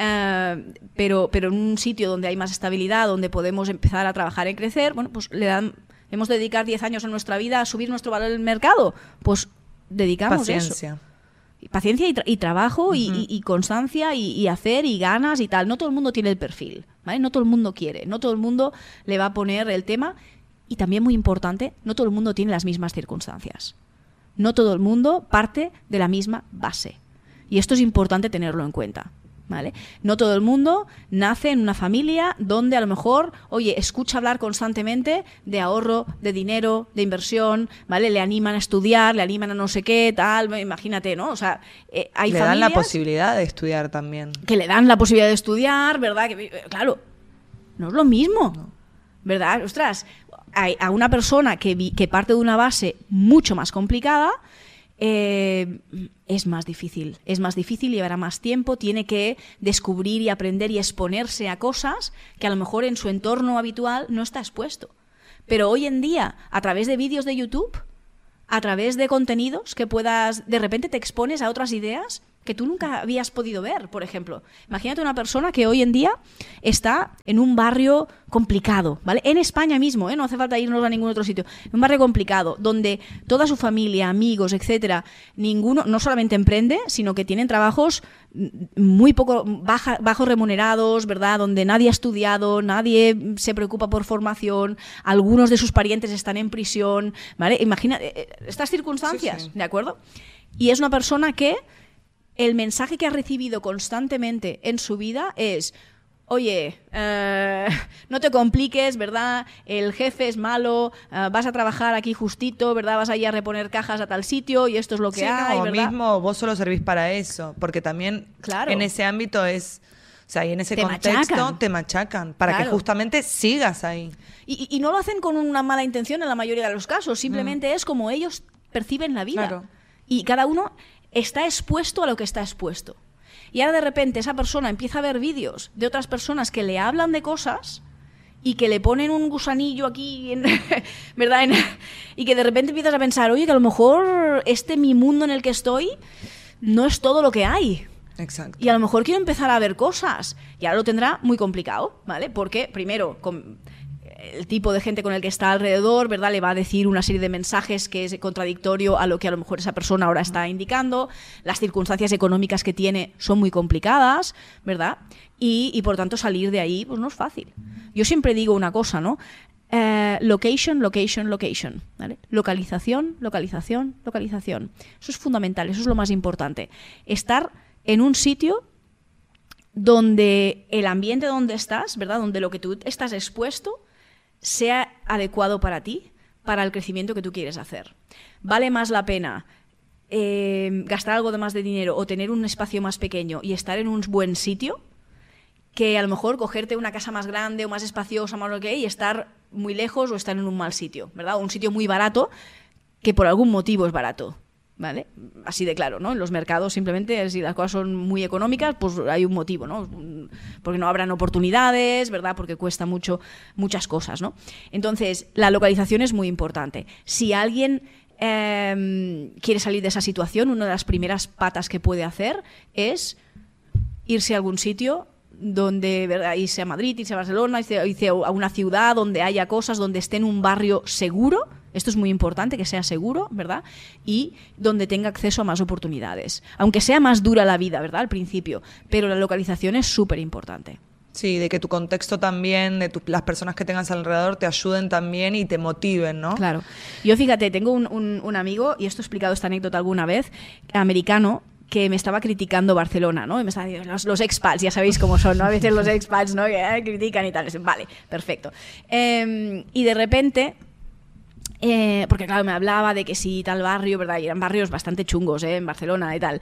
Pero en un sitio donde hay más estabilidad, donde podemos empezar a trabajar en crecer, bueno, pues hemos de dedicar 10 años en nuestra vida a subir nuestro valor en el mercado. Pues dedicamos paciencia. Eso. Paciencia y trabajo y constancia y hacer y ganas y tal. No todo el mundo tiene el perfil, ¿vale? No todo el mundo quiere, no todo el mundo le va a poner el tema. Y también muy importante, no todo el mundo tiene las mismas circunstancias. No todo el mundo parte de la misma base. Y esto es importante tenerlo en cuenta, ¿vale? No todo el mundo nace en una familia donde a lo mejor, oye, escucha hablar constantemente de ahorro, de dinero, de inversión, ¿vale? Le animan a estudiar, le animan a no sé qué, tal, imagínate, ¿no? O sea, hay familias... Le dan la posibilidad de estudiar también. Que le dan la posibilidad de estudiar, ¿verdad? Claro, no es lo mismo, no. ¿Verdad? Ostras... A una persona que parte de una base mucho más complicada, es más difícil, llevará más tiempo, tiene que descubrir y aprender y exponerse a cosas que a lo mejor en su entorno habitual no está expuesto. Pero hoy en día, a través de vídeos de YouTube, a través de contenidos que puedas, de repente te expones a otras ideas que tú nunca habías podido ver, por ejemplo. Imagínate una persona que hoy en día está en un barrio complicado, ¿vale? En España mismo, ¿eh? No hace falta irnos a ningún otro sitio. Un barrio complicado, donde toda su familia, amigos, etcétera, ninguno, no solamente emprende, sino que tienen trabajos muy bajos remunerados, ¿verdad? Donde nadie ha estudiado, nadie se preocupa por formación, algunos de sus parientes están en prisión, ¿vale? Imagina estas circunstancias, sí. ¿de acuerdo? Y es una persona que el mensaje que ha recibido constantemente en su vida es: oye, no te compliques, ¿verdad? El jefe es malo, vas a trabajar aquí justito, ¿verdad? Vas a ir a reponer cajas a tal sitio y esto es lo que hay, no, ¿verdad? mismo vos solo servís para eso, porque también en ese ámbito es... O sea, y en ese contexto te machacan para que justamente sigas ahí. Y no lo hacen con una mala intención en la mayoría de los casos, simplemente es como ellos perciben la vida. Claro. Y cada uno está expuesto a lo que está expuesto. Y ahora de repente esa persona empieza a ver vídeos de otras personas que le hablan de cosas y que le ponen un gusanillo aquí, ¿verdad? Y que de repente empiezas a pensar, oye, que a lo mejor mi mundo en el que estoy no es todo lo que hay. Exacto. Y a lo mejor quiero empezar a ver cosas. Y ahora lo tendrá muy complicado, ¿vale? Porque, primero, el tipo de gente con el que está alrededor, ¿verdad? Le va a decir una serie de mensajes que es contradictorio a lo que a lo mejor esa persona ahora está indicando. Las circunstancias económicas que tiene son muy complicadas, ¿verdad? Y por tanto salir de ahí pues no es fácil. Yo siempre digo una cosa, ¿no? Location, location, location, ¿vale? Localización, localización, localización. Eso es fundamental, eso es lo más importante. Estar en un sitio donde el ambiente donde estás, ¿verdad? Donde lo que tú estás expuesto sea adecuado para ti, para el crecimiento que tú quieres hacer. Vale más la pena gastar algo de más de dinero o tener un espacio más pequeño y estar en un buen sitio que a lo mejor cogerte una casa más grande o más espaciosa, más lo que hay, y estar muy lejos o estar en un mal sitio, ¿verdad? O un sitio muy barato que por algún motivo es barato, ¿vale? Así de claro, ¿no? En los mercados simplemente, si las cosas son muy económicas, pues hay un motivo, ¿no? Porque no habrán oportunidades, ¿verdad? Porque cuesta muchas cosas, ¿no? Entonces, la localización es muy importante. Si alguien quiere salir de esa situación, una de las primeras patas que puede hacer es irse a algún sitio donde, ¿verdad? Irse a Madrid, irse a Barcelona, irse a una ciudad donde haya cosas, donde esté en un barrio seguro. Esto es muy importante, que sea seguro, ¿verdad? Y donde tenga acceso a más oportunidades. Aunque sea más dura la vida, ¿verdad? Al principio. Pero la localización es súper importante. Sí, de que tu contexto también, las personas que tengas alrededor te ayuden también y te motiven, ¿no? Claro. Yo, fíjate, tengo un amigo, y esto he explicado esta anécdota alguna vez, americano, que me estaba criticando Barcelona, ¿no? Y me estaba diciendo, los expats, ya sabéis cómo son, ¿no? A veces los expats, ¿no? Que critican y tal. Vale, perfecto. Y de repente... porque claro, me hablaba de que sí, tal barrio, ¿verdad? Y eran barrios bastante chungos, en Barcelona y tal.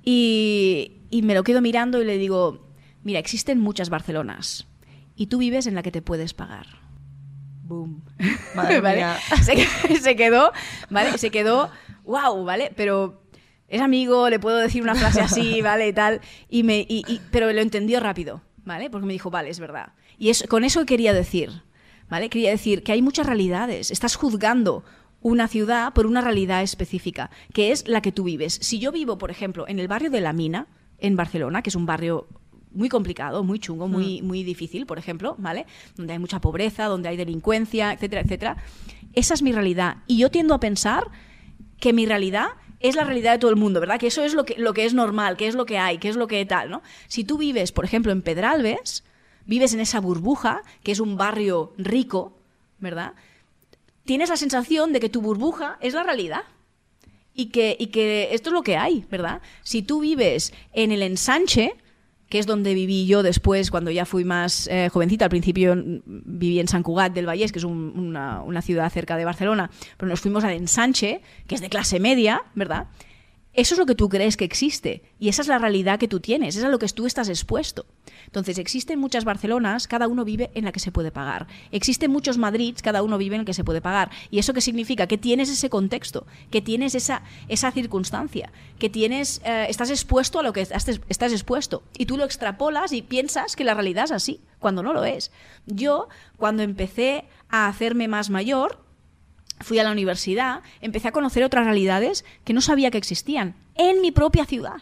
Y me lo quedo mirando y le digo, mira, existen muchas Barcelonas y tú vives en la que te puedes pagar. Boom. Madre ¿Vale? mía. Se quedó, ¿vale? Se quedó, wow, ¿vale? Pero es amigo, le puedo decir una frase así, ¿vale? Y tal. Pero lo entendió rápido, ¿vale? Porque me dijo, vale, es verdad. Y con eso quería decir... ¿Vale? Quería decir que hay muchas realidades. Estás juzgando una ciudad por una realidad específica, que es la que tú vives. Si yo vivo, por ejemplo, en el barrio de La Mina, en Barcelona, que es un barrio muy complicado, muy chungo, muy difícil, por ejemplo, ¿vale? Donde hay mucha pobreza, donde hay delincuencia, etcétera, etcétera. Esa es mi realidad. Y yo tiendo a pensar que mi realidad es la realidad de todo el mundo, ¿verdad? Que eso es lo que es normal, que es lo que hay, que es lo que tal, ¿no? Si tú vives, por ejemplo, en Pedralbes, vives en esa burbuja, que es un barrio rico, ¿verdad? Tienes la sensación de que tu burbuja es la realidad y que esto es lo que hay, ¿verdad? Si tú vives en el Ensanche, que es donde viví yo después, cuando ya fui más jovencita, al principio viví en Sant Cugat del Vallès, que es una ciudad cerca de Barcelona, pero nos fuimos al Ensanche, que es de clase media, ¿verdad? Eso es lo que tú crees que existe y esa es la realidad que tú tienes, esa es a lo que tú estás expuesto. Entonces, existen muchas Barcelonas, cada uno vive en la que se puede pagar. Existen muchos Madrids, cada uno vive en el que se puede pagar. ¿Y eso qué significa? Que tienes ese contexto, que tienes esa circunstancia, que tienes estás expuesto a lo que estás expuesto. Y tú lo extrapolas y piensas que la realidad es así, cuando no lo es. Yo, cuando empecé a hacerme más mayor, fui a la universidad, empecé a conocer otras realidades que no sabía que existían en mi propia ciudad.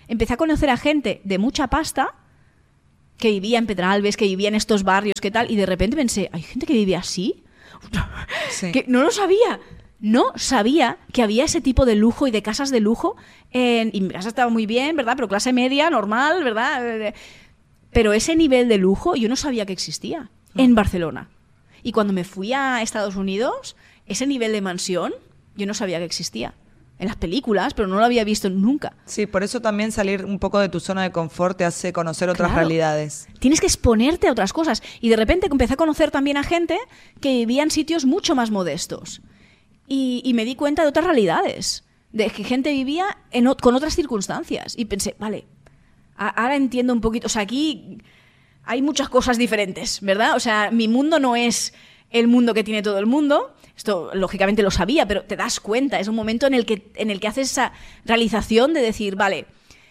empecé a conocer a gente de mucha pasta que vivía en Pedralbes, que vivía en estos barrios, que tal, y de repente pensé, ¿hay gente que vivía así? Sí. Que no lo sabía. No sabía que había ese tipo de lujo y de casas de lujo. Y mi casa estaba muy bien, ¿verdad? Pero clase media, normal, ¿verdad? Pero ese nivel de lujo yo no sabía que existía en Barcelona. Y cuando me fui a Estados Unidos, ese nivel de mansión yo no sabía que existía. En las películas, pero no lo había visto nunca. Sí, por eso también salir un poco de tu zona de confort te hace conocer otras realidades. Tienes que exponerte a otras cosas. Y de repente empecé a conocer también a gente que vivía en sitios mucho más modestos. Y me di cuenta de otras realidades. De que gente vivía con otras circunstancias. Y pensé, vale, ahora entiendo un poquito. O sea, aquí hay muchas cosas diferentes, ¿verdad? O sea, mi mundo no es el mundo que tiene todo el mundo. Esto, lógicamente, lo sabía, pero te das cuenta. Es un momento en el que haces esa realización de decir, vale,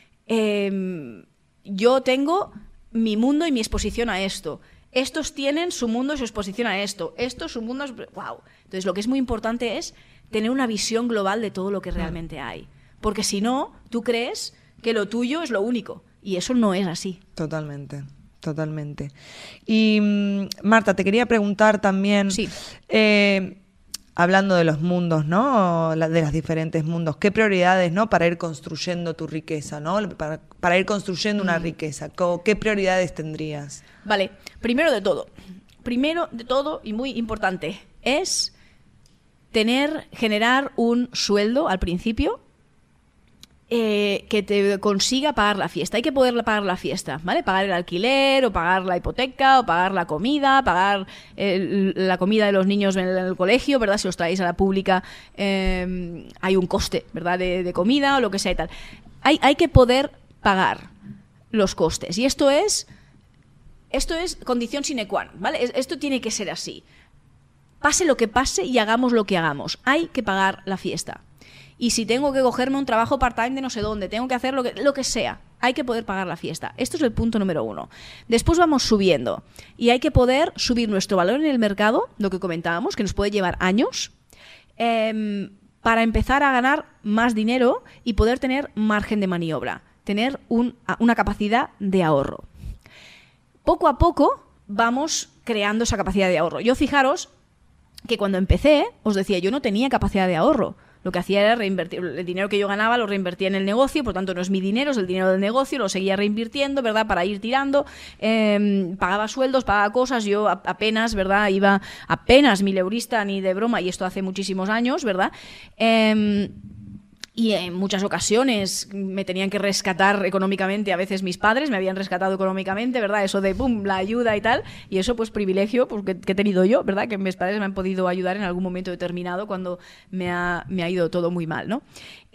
yo tengo mi mundo y mi exposición a esto. Estos tienen su mundo y su exposición a esto. Esto, su mundo es... ¡Wow! Entonces, lo que es muy importante es tener una visión global de todo lo que realmente hay. Porque si no, tú crees que lo tuyo es lo único. Y eso no es así. Totalmente. Totalmente. Y Marta, te quería preguntar también, Sí. Hablando de los mundos, ¿no? De los diferentes mundos, ¿qué prioridades, ¿no? Para ir construyendo tu riqueza, ¿no? Para ir construyendo una riqueza, ¿qué prioridades tendrías? Vale, primero de todo y muy importante, es generar un sueldo al principio que te consiga pagar la fiesta. Hay que poder pagar la fiesta, ¿vale? Pagar el alquiler, o pagar la hipoteca, o pagar la comida, pagar la comida de los niños en el colegio, ¿verdad? Si los traéis a la pública, hay un coste, ¿verdad? De comida o lo que sea y tal. Hay que poder pagar los costes. Y esto es condición sine qua non, ¿vale? Esto tiene que ser así. Pase lo que pase y hagamos lo que hagamos. Hay que pagar la fiesta. Y si tengo que cogerme un trabajo part-time de no sé dónde, tengo que hacer lo que sea, hay que poder pagar la fiesta. Esto es el punto número 1. Después vamos subiendo. Y hay que poder subir nuestro valor en el mercado, lo que comentábamos, que nos puede llevar años, para empezar a ganar más dinero y poder tener margen de maniobra, tener una capacidad de ahorro. Poco a poco vamos creando esa capacidad de ahorro. Yo, fijaros que cuando empecé, os decía, yo no tenía capacidad de ahorro. Lo que hacía era reinvertir. El dinero que yo ganaba lo reinvertía en el negocio, por tanto no es mi dinero, es el dinero del negocio, lo seguía reinvirtiendo, ¿verdad? Para ir tirando. Pagaba sueldos, pagaba cosas. Yo apenas, ¿verdad? Iba apenas mileurista, ni de broma, y esto hace muchísimos años, ¿verdad? Y en muchas ocasiones me tenían que rescatar económicamente, a veces mis padres me habían rescatado económicamente, ¿verdad? Eso de pum, la ayuda y tal, y eso pues privilegio pues, que he tenido yo, ¿verdad? Que mis padres me han podido ayudar en algún momento determinado cuando me ha ido todo muy mal, ¿no?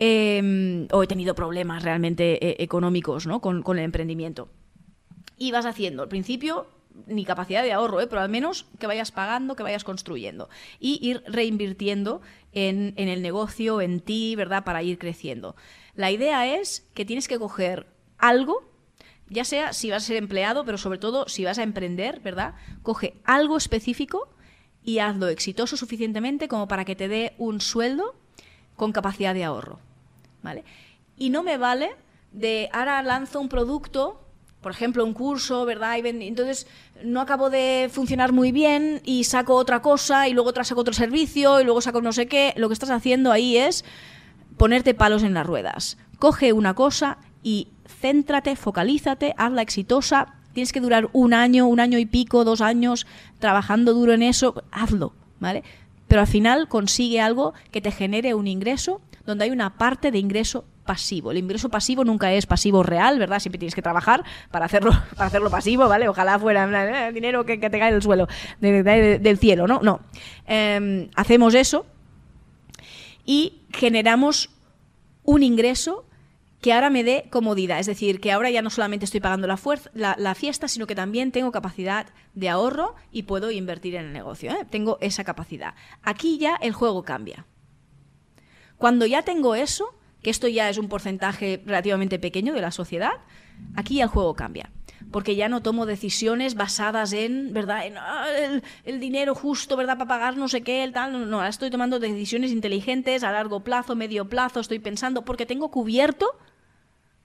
O he tenido problemas realmente económicos, ¿no? Con el emprendimiento. Y vas haciendo, al principio, ni capacidad de ahorro, pero al menos que vayas pagando, que vayas construyendo y ir reinvirtiendo en el negocio, en ti, ¿verdad? Para ir creciendo. La idea es que tienes que coger algo, ya sea si vas a ser empleado, pero sobre todo si vas a emprender, ¿verdad? Coge algo específico y hazlo exitoso suficientemente como para que te dé un sueldo con capacidad de ahorro, ¿vale? Y no me vale de ahora lanzo un producto, por ejemplo, un curso, ¿verdad? Y entonces no acabo de funcionar muy bien y saco otra cosa y luego saco otro servicio y luego saco no sé qué. Lo que estás haciendo ahí es ponerte palos en las ruedas. Coge una cosa y céntrate, focalízate, hazla exitosa. Tienes que durar un año y pico, 2 años trabajando duro en eso. Hazlo, ¿vale? Pero al final consigue algo que te genere un ingreso donde hay una parte de ingreso pasivo. El ingreso pasivo nunca es pasivo real, ¿verdad? Siempre tienes que trabajar para hacerlo pasivo, ¿vale? Ojalá fuera dinero que te cae del suelo, del cielo, ¿no? No. Hacemos eso y generamos un ingreso que ahora me dé comodidad. Es decir, que ahora ya no solamente estoy pagando la fiesta, sino que también tengo capacidad de ahorro y puedo invertir en el negocio, ¿eh? Tengo esa capacidad. Aquí ya el juego cambia. Cuando ya tengo eso, que esto ya es un porcentaje relativamente pequeño de la sociedad, aquí ya el juego cambia. Porque ya no tomo decisiones basadas en, ¿verdad? El dinero justo, ¿verdad? Para pagar no sé qué, el tal. No, ahora estoy tomando decisiones inteligentes a largo plazo, medio plazo, estoy pensando, porque tengo cubierto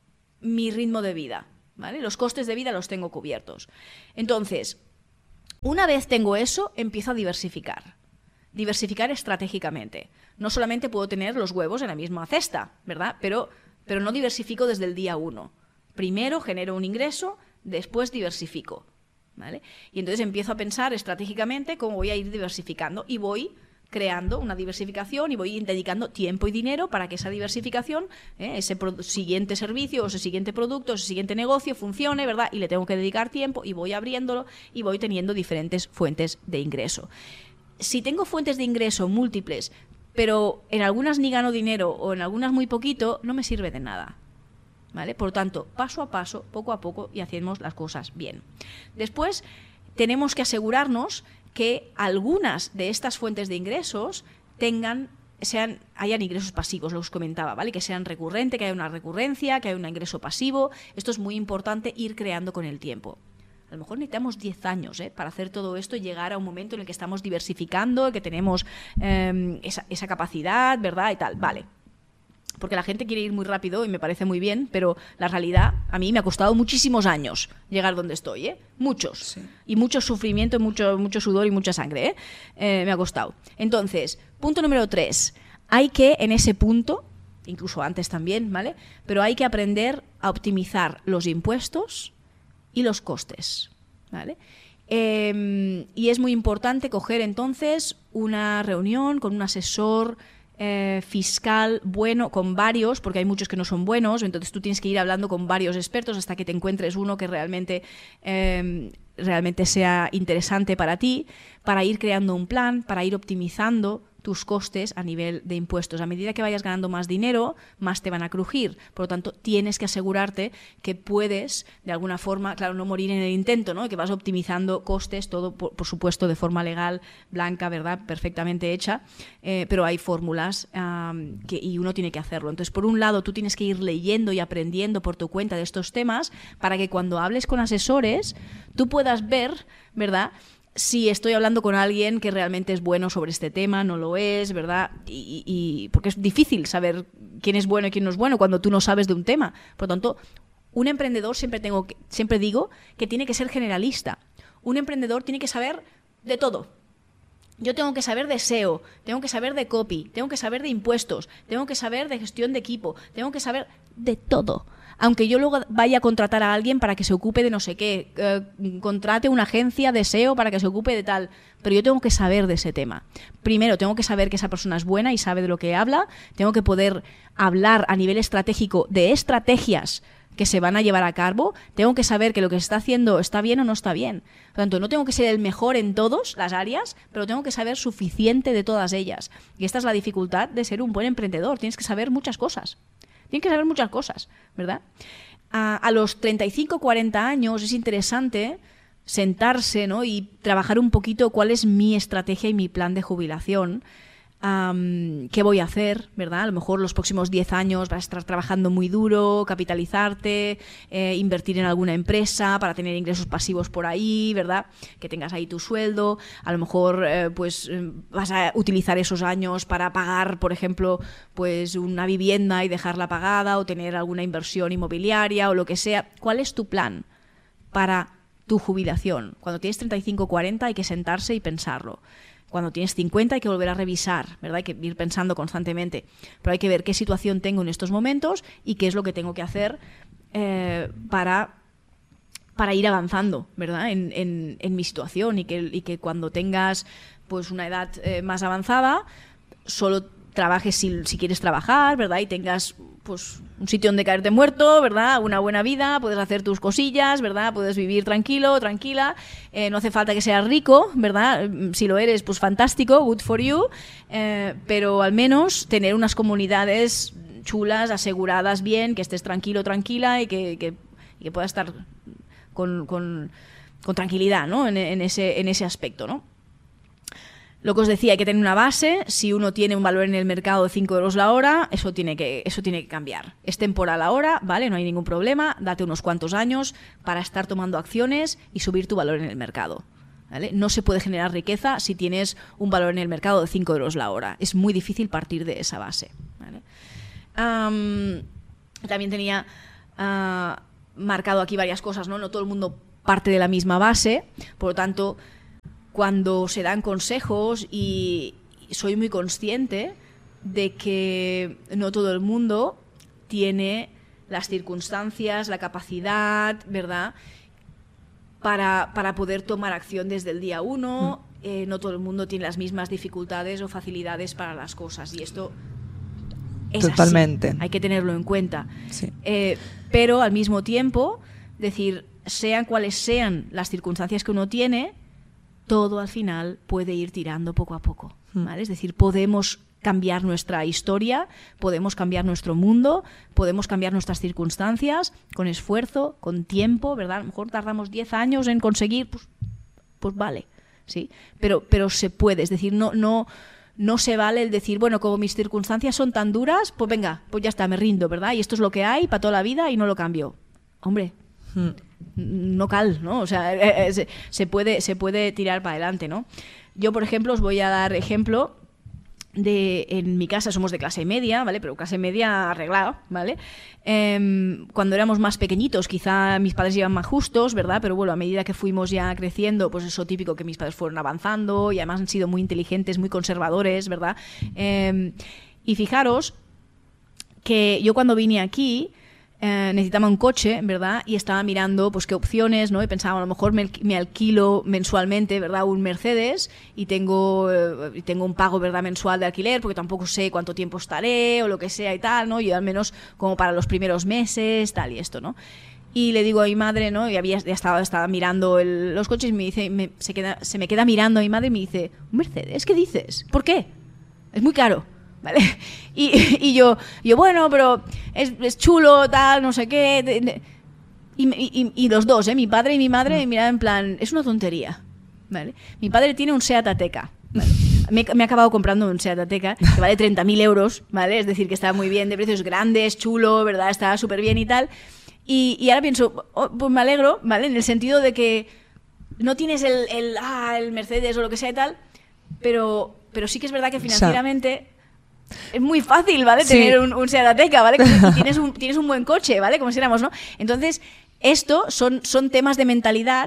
mi ritmo de vida, ¿vale? Los costes de vida los tengo cubiertos. Entonces, una vez tengo eso, empiezo a diversificar. Diversificar estratégicamente. No solamente puedo tener los huevos en la misma cesta, ¿verdad? Pero no diversifico desde el día 1. Primero genero un ingreso, después diversifico, ¿vale? Y entonces empiezo a pensar estratégicamente cómo voy a ir diversificando y voy creando una diversificación y voy dedicando tiempo y dinero para que esa diversificación, ese siguiente servicio, o ese siguiente producto, o ese siguiente negocio funcione, ¿verdad? Y le tengo que dedicar tiempo y voy abriéndolo y voy teniendo diferentes fuentes de ingreso. Si tengo fuentes de ingreso múltiples, pero en algunas ni gano dinero o en algunas muy poquito, no me sirve de nada, ¿vale? Por lo tanto, paso a paso, poco a poco, y hacemos las cosas bien. Después, tenemos que asegurarnos que algunas de estas fuentes de ingresos hayan ingresos pasivos, lo os comentaba, ¿vale? Que sean recurrentes, que haya una recurrencia, que haya un ingreso pasivo. Esto es muy importante ir creando con el tiempo. A lo mejor necesitamos 10 años para hacer todo esto y llegar a un momento en el que estamos diversificando, que tenemos esa capacidad, ¿verdad? Y tal, vale. Porque la gente quiere ir muy rápido y me parece muy bien, pero la realidad, a mí me ha costado muchísimos años llegar donde estoy, ¿eh? Muchos. Sí. Y mucho sufrimiento, mucho sudor y mucha sangre, me ha costado. Entonces, punto número 3. Hay que, en ese punto, incluso antes también, ¿vale? Pero hay que aprender a optimizar los impuestos y los costes, ¿vale? Y es muy importante coger entonces una reunión con un asesor fiscal bueno, con varios, porque hay muchos que no son buenos, entonces tú tienes que ir hablando con varios expertos hasta que te encuentres uno que realmente sea interesante para ti, para ir creando un plan, para ir optimizando tus costes a nivel de impuestos. A medida que vayas ganando más dinero, más te van a crujir. Por lo tanto, tienes que asegurarte que puedes, de alguna forma, claro, no morir en el intento, ¿no? Que vas optimizando costes, todo, por supuesto, de forma legal, blanca, ¿verdad? Perfectamente hecha, pero hay fórmulas y uno tiene que hacerlo. Entonces, por un lado, tú tienes que ir leyendo y aprendiendo por tu cuenta de estos temas para que cuando hables con asesores, tú puedas ver, ¿verdad?, si estoy hablando con alguien que realmente es bueno sobre este tema, no lo es, ¿verdad? Y porque es difícil saber quién es bueno y quién no es bueno cuando tú no sabes de un tema. Por lo tanto, un emprendedor siempre digo que tiene que ser generalista. Un emprendedor tiene que saber de todo. Yo tengo que saber de SEO, tengo que saber de copy, tengo que saber de impuestos, tengo que saber de gestión de equipo, tengo que saber de todo. Aunque yo luego vaya a contratar a alguien para que se ocupe de no sé qué, contrate una agencia de SEO para que se ocupe de tal, pero yo tengo que saber de ese tema. Primero, tengo que saber que esa persona es buena y sabe de lo que habla, tengo que poder hablar a nivel estratégico de estrategias que se van a llevar a cabo, tengo que saber que lo que se está haciendo está bien o no está bien. Por lo tanto, no tengo que ser el mejor en todas las áreas, pero tengo que saber suficiente de todas ellas. Y esta es la dificultad de ser un buen emprendedor, tienes que saber muchas cosas. Tienes que saber muchas cosas, ¿verdad? A los 35, 40 años es interesante sentarse, ¿no?, y trabajar un poquito cuál es mi estrategia y mi plan de jubilación. ¿Qué voy a hacer? ¿Verdad? A lo mejor los próximos 10 años vas a estar trabajando muy duro, capitalizarte, invertir en alguna empresa para tener ingresos pasivos por ahí, ¿verdad? Que tengas ahí tu sueldo. A lo mejor vas a utilizar esos años para pagar, por ejemplo, pues una vivienda y dejarla pagada, o tener alguna inversión inmobiliaria o lo que sea. ¿Cuál es tu plan para tu jubilación? Cuando tienes 35 o 40 hay que sentarse y pensarlo. Cuando tienes 50 hay que volver a revisar, ¿verdad? Hay que ir pensando constantemente. Pero hay que ver qué situación tengo en estos momentos y qué es lo que tengo que hacer para ir avanzando, ¿verdad? En mi situación y que cuando tengas pues una edad más avanzada, solo trabajes si quieres trabajar, ¿verdad? Y tengas pues un sitio donde caerte muerto, ¿verdad? Una buena vida, puedes hacer tus cosillas, ¿verdad? Puedes vivir tranquilo, tranquila, no hace falta que seas rico, ¿verdad? Si lo eres, pues fantástico, good for you, pero al menos tener unas comunidades chulas, aseguradas bien, que estés tranquilo, tranquila y que puedas estar con tranquilidad, ¿no? En ese aspecto, ¿no? Lo que os decía, hay que tener una base. Si uno tiene un valor en el mercado de 5 euros la hora, eso tiene que cambiar. Es temporal ahora, ¿vale? No hay ningún problema. Date unos cuantos años para estar tomando acciones y subir tu valor en el mercado, ¿vale? No se puede generar riqueza si tienes un valor en el mercado de 5 euros la hora. Es muy difícil partir de esa base, ¿vale? También tenía marcado aquí varias cosas, ¿no? No todo el mundo parte de la misma base, por lo tanto, cuando se dan consejos, y soy muy consciente de que no todo el mundo tiene las circunstancias, la capacidad, ¿verdad?, para poder tomar acción desde el día uno. No todo el mundo tiene las mismas dificultades o facilidades para las cosas, y esto es totalmente así. Hay que tenerlo en cuenta. Sí. Pero al mismo tiempo, decir, sean cuales sean las circunstancias que uno tiene, todo al final puede ir tirando poco a poco, ¿vale? Es decir, podemos cambiar nuestra historia, podemos cambiar nuestro mundo, podemos cambiar nuestras circunstancias con esfuerzo, con tiempo, ¿verdad? A lo mejor tardamos 10 años en conseguir, pues vale, ¿sí? Pero se puede, es decir, no se vale el decir, bueno, como mis circunstancias son tan duras, pues venga, pues ya está, me rindo, ¿verdad? Y esto es lo que hay para toda la vida y no lo cambio. Hombre, no cal, ¿no? O sea, se puede tirar para adelante, ¿no? Yo, por ejemplo, os voy a dar ejemplo en mi casa somos de clase media, ¿vale? Pero clase media arreglada, ¿vale? Cuando éramos más pequeñitos, quizá mis padres iban más justos, ¿verdad? Pero bueno, a medida que fuimos ya creciendo, pues eso típico, que mis padres fueron avanzando y además han sido muy inteligentes, muy conservadores, ¿verdad? Y fijaros que yo cuando vine aquí necesitaba un coche, ¿verdad? Y estaba mirando pues qué opciones, ¿no? Y pensaba, a lo mejor me alquilo mensualmente, ¿verdad?, un Mercedes y tengo un pago, ¿verdad?, mensual de alquiler, porque tampoco sé cuánto tiempo estaré o lo que sea y tal, ¿no? Y al menos como para los primeros meses, tal y esto, ¿no? Y le digo a mi madre, ¿no? Y estaba mirando los coches y me dice, se me queda mirando a mi madre y me dice, ¿un Mercedes? ¿Qué dices? ¿Por qué? Es muy caro. ¿Vale? Y yo, bueno, pero es chulo, tal, no sé qué. Y los dos, mi padre y mi madre, me miraban en plan, es una tontería, ¿vale? Mi padre tiene un Seat Ateca, ¿vale? Me he acabado comprando un Seat Ateca que vale 30.000 euros, ¿vale? Es decir, que está muy bien, de precios grandes, chulo, ¿verdad? Está súper bien y tal. Y ahora pienso, pues me alegro, ¿vale? En el sentido de que no tienes el Mercedes o lo que sea y tal, pero sí que es verdad que financieramente es muy fácil, ¿vale? Sí. Tener un Seat Ateca, ¿vale? Y tienes un buen coche, ¿vale? Como si éramos, ¿no? Entonces, esto son temas de mentalidad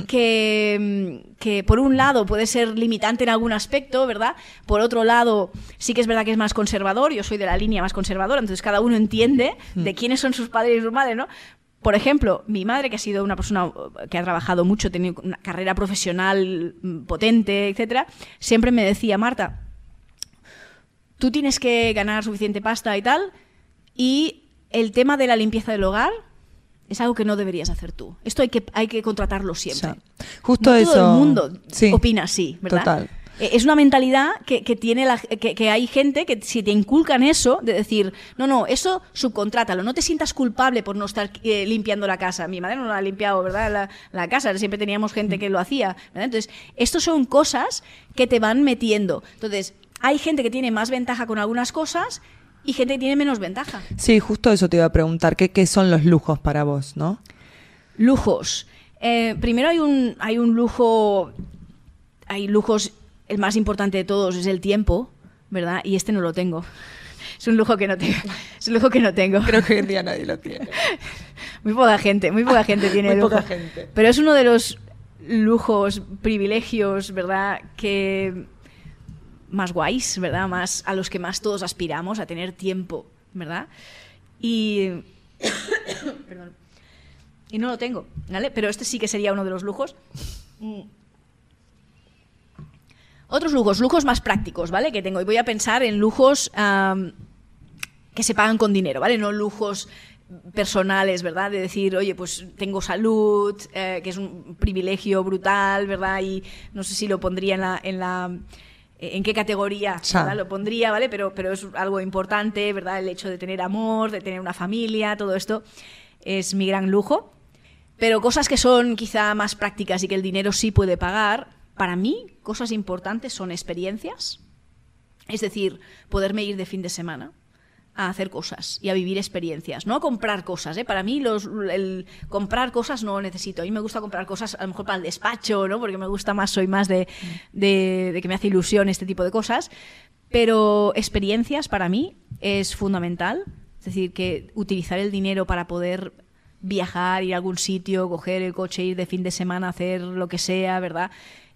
que por un lado puede ser limitante en algún aspecto, ¿verdad? Por otro lado, sí que es verdad que es más conservador. Yo soy de la línea más conservadora, entonces cada uno entiende de quiénes son sus padres y sus madres, ¿no? Por ejemplo, mi madre, que ha sido una persona que ha trabajado mucho, tiene una carrera profesional potente, etcétera, siempre me decía, Marta, tú tienes que ganar suficiente pasta y tal, y el tema de la limpieza del hogar es algo que no deberías hacer tú. Esto hay que contratarlo siempre. Sí. Justo no eso. Todo el mundo opina así, ¿verdad? Total. Es una mentalidad que tiene que hay gente que si te inculcan eso, de decir, no, eso subcontrátalo, no te sientas culpable por no estar limpiando la casa. Mi madre no la ha limpiado, ¿verdad? La casa, siempre teníamos gente que lo hacía, ¿verdad? Entonces, estos son cosas que te van metiendo. Entonces, hay gente que tiene más ventaja con algunas cosas y gente que tiene menos ventaja. Sí, justo eso te iba a preguntar. ¿Qué son los lujos para vos, no? Lujos. Primero hay un lujo. Hay lujos. El más importante de todos es el tiempo, ¿verdad? Y este no lo tengo. Es un lujo que no tengo. Es un lujo que no tengo. Creo que hoy en día nadie lo tiene. Muy poca gente tiene muy lujo. poca gente. Pero es uno de los lujos, privilegios, ¿verdad?, que más guays, ¿verdad?, más a los que más todos aspiramos, a tener tiempo, ¿verdad? Y perdón. Y no lo tengo, ¿vale? Pero este sí que sería uno de los lujos. Otros lujos más prácticos, ¿vale?, que tengo. Y voy a pensar en lujos que se pagan con dinero, ¿vale? No lujos personales, ¿verdad? De decir, oye, pues tengo salud, que es un privilegio brutal, ¿verdad? Y no sé si lo pondría en qué categoría, ¿verdad?, lo pondría, ¿vale? Pero es algo importante, ¿verdad? El hecho de tener amor, de tener una familia, todo esto es mi gran lujo. Pero cosas que son quizá más prácticas y que el dinero sí puede pagar, para mí, cosas importantes son experiencias. Es decir, poderme ir de fin de semana a hacer cosas y a vivir experiencias, no a comprar cosas, ¿eh? Para mí el comprar cosas no lo necesito. A mí me gusta comprar cosas a lo mejor para el despacho, ¿no? Porque me gusta más, soy más de que me hace ilusión este tipo de cosas. Pero experiencias para mí es fundamental. Es decir, que utilizar el dinero para poder viajar, ir a algún sitio, coger el coche, ir de fin de semana, hacer lo que sea, ¿verdad?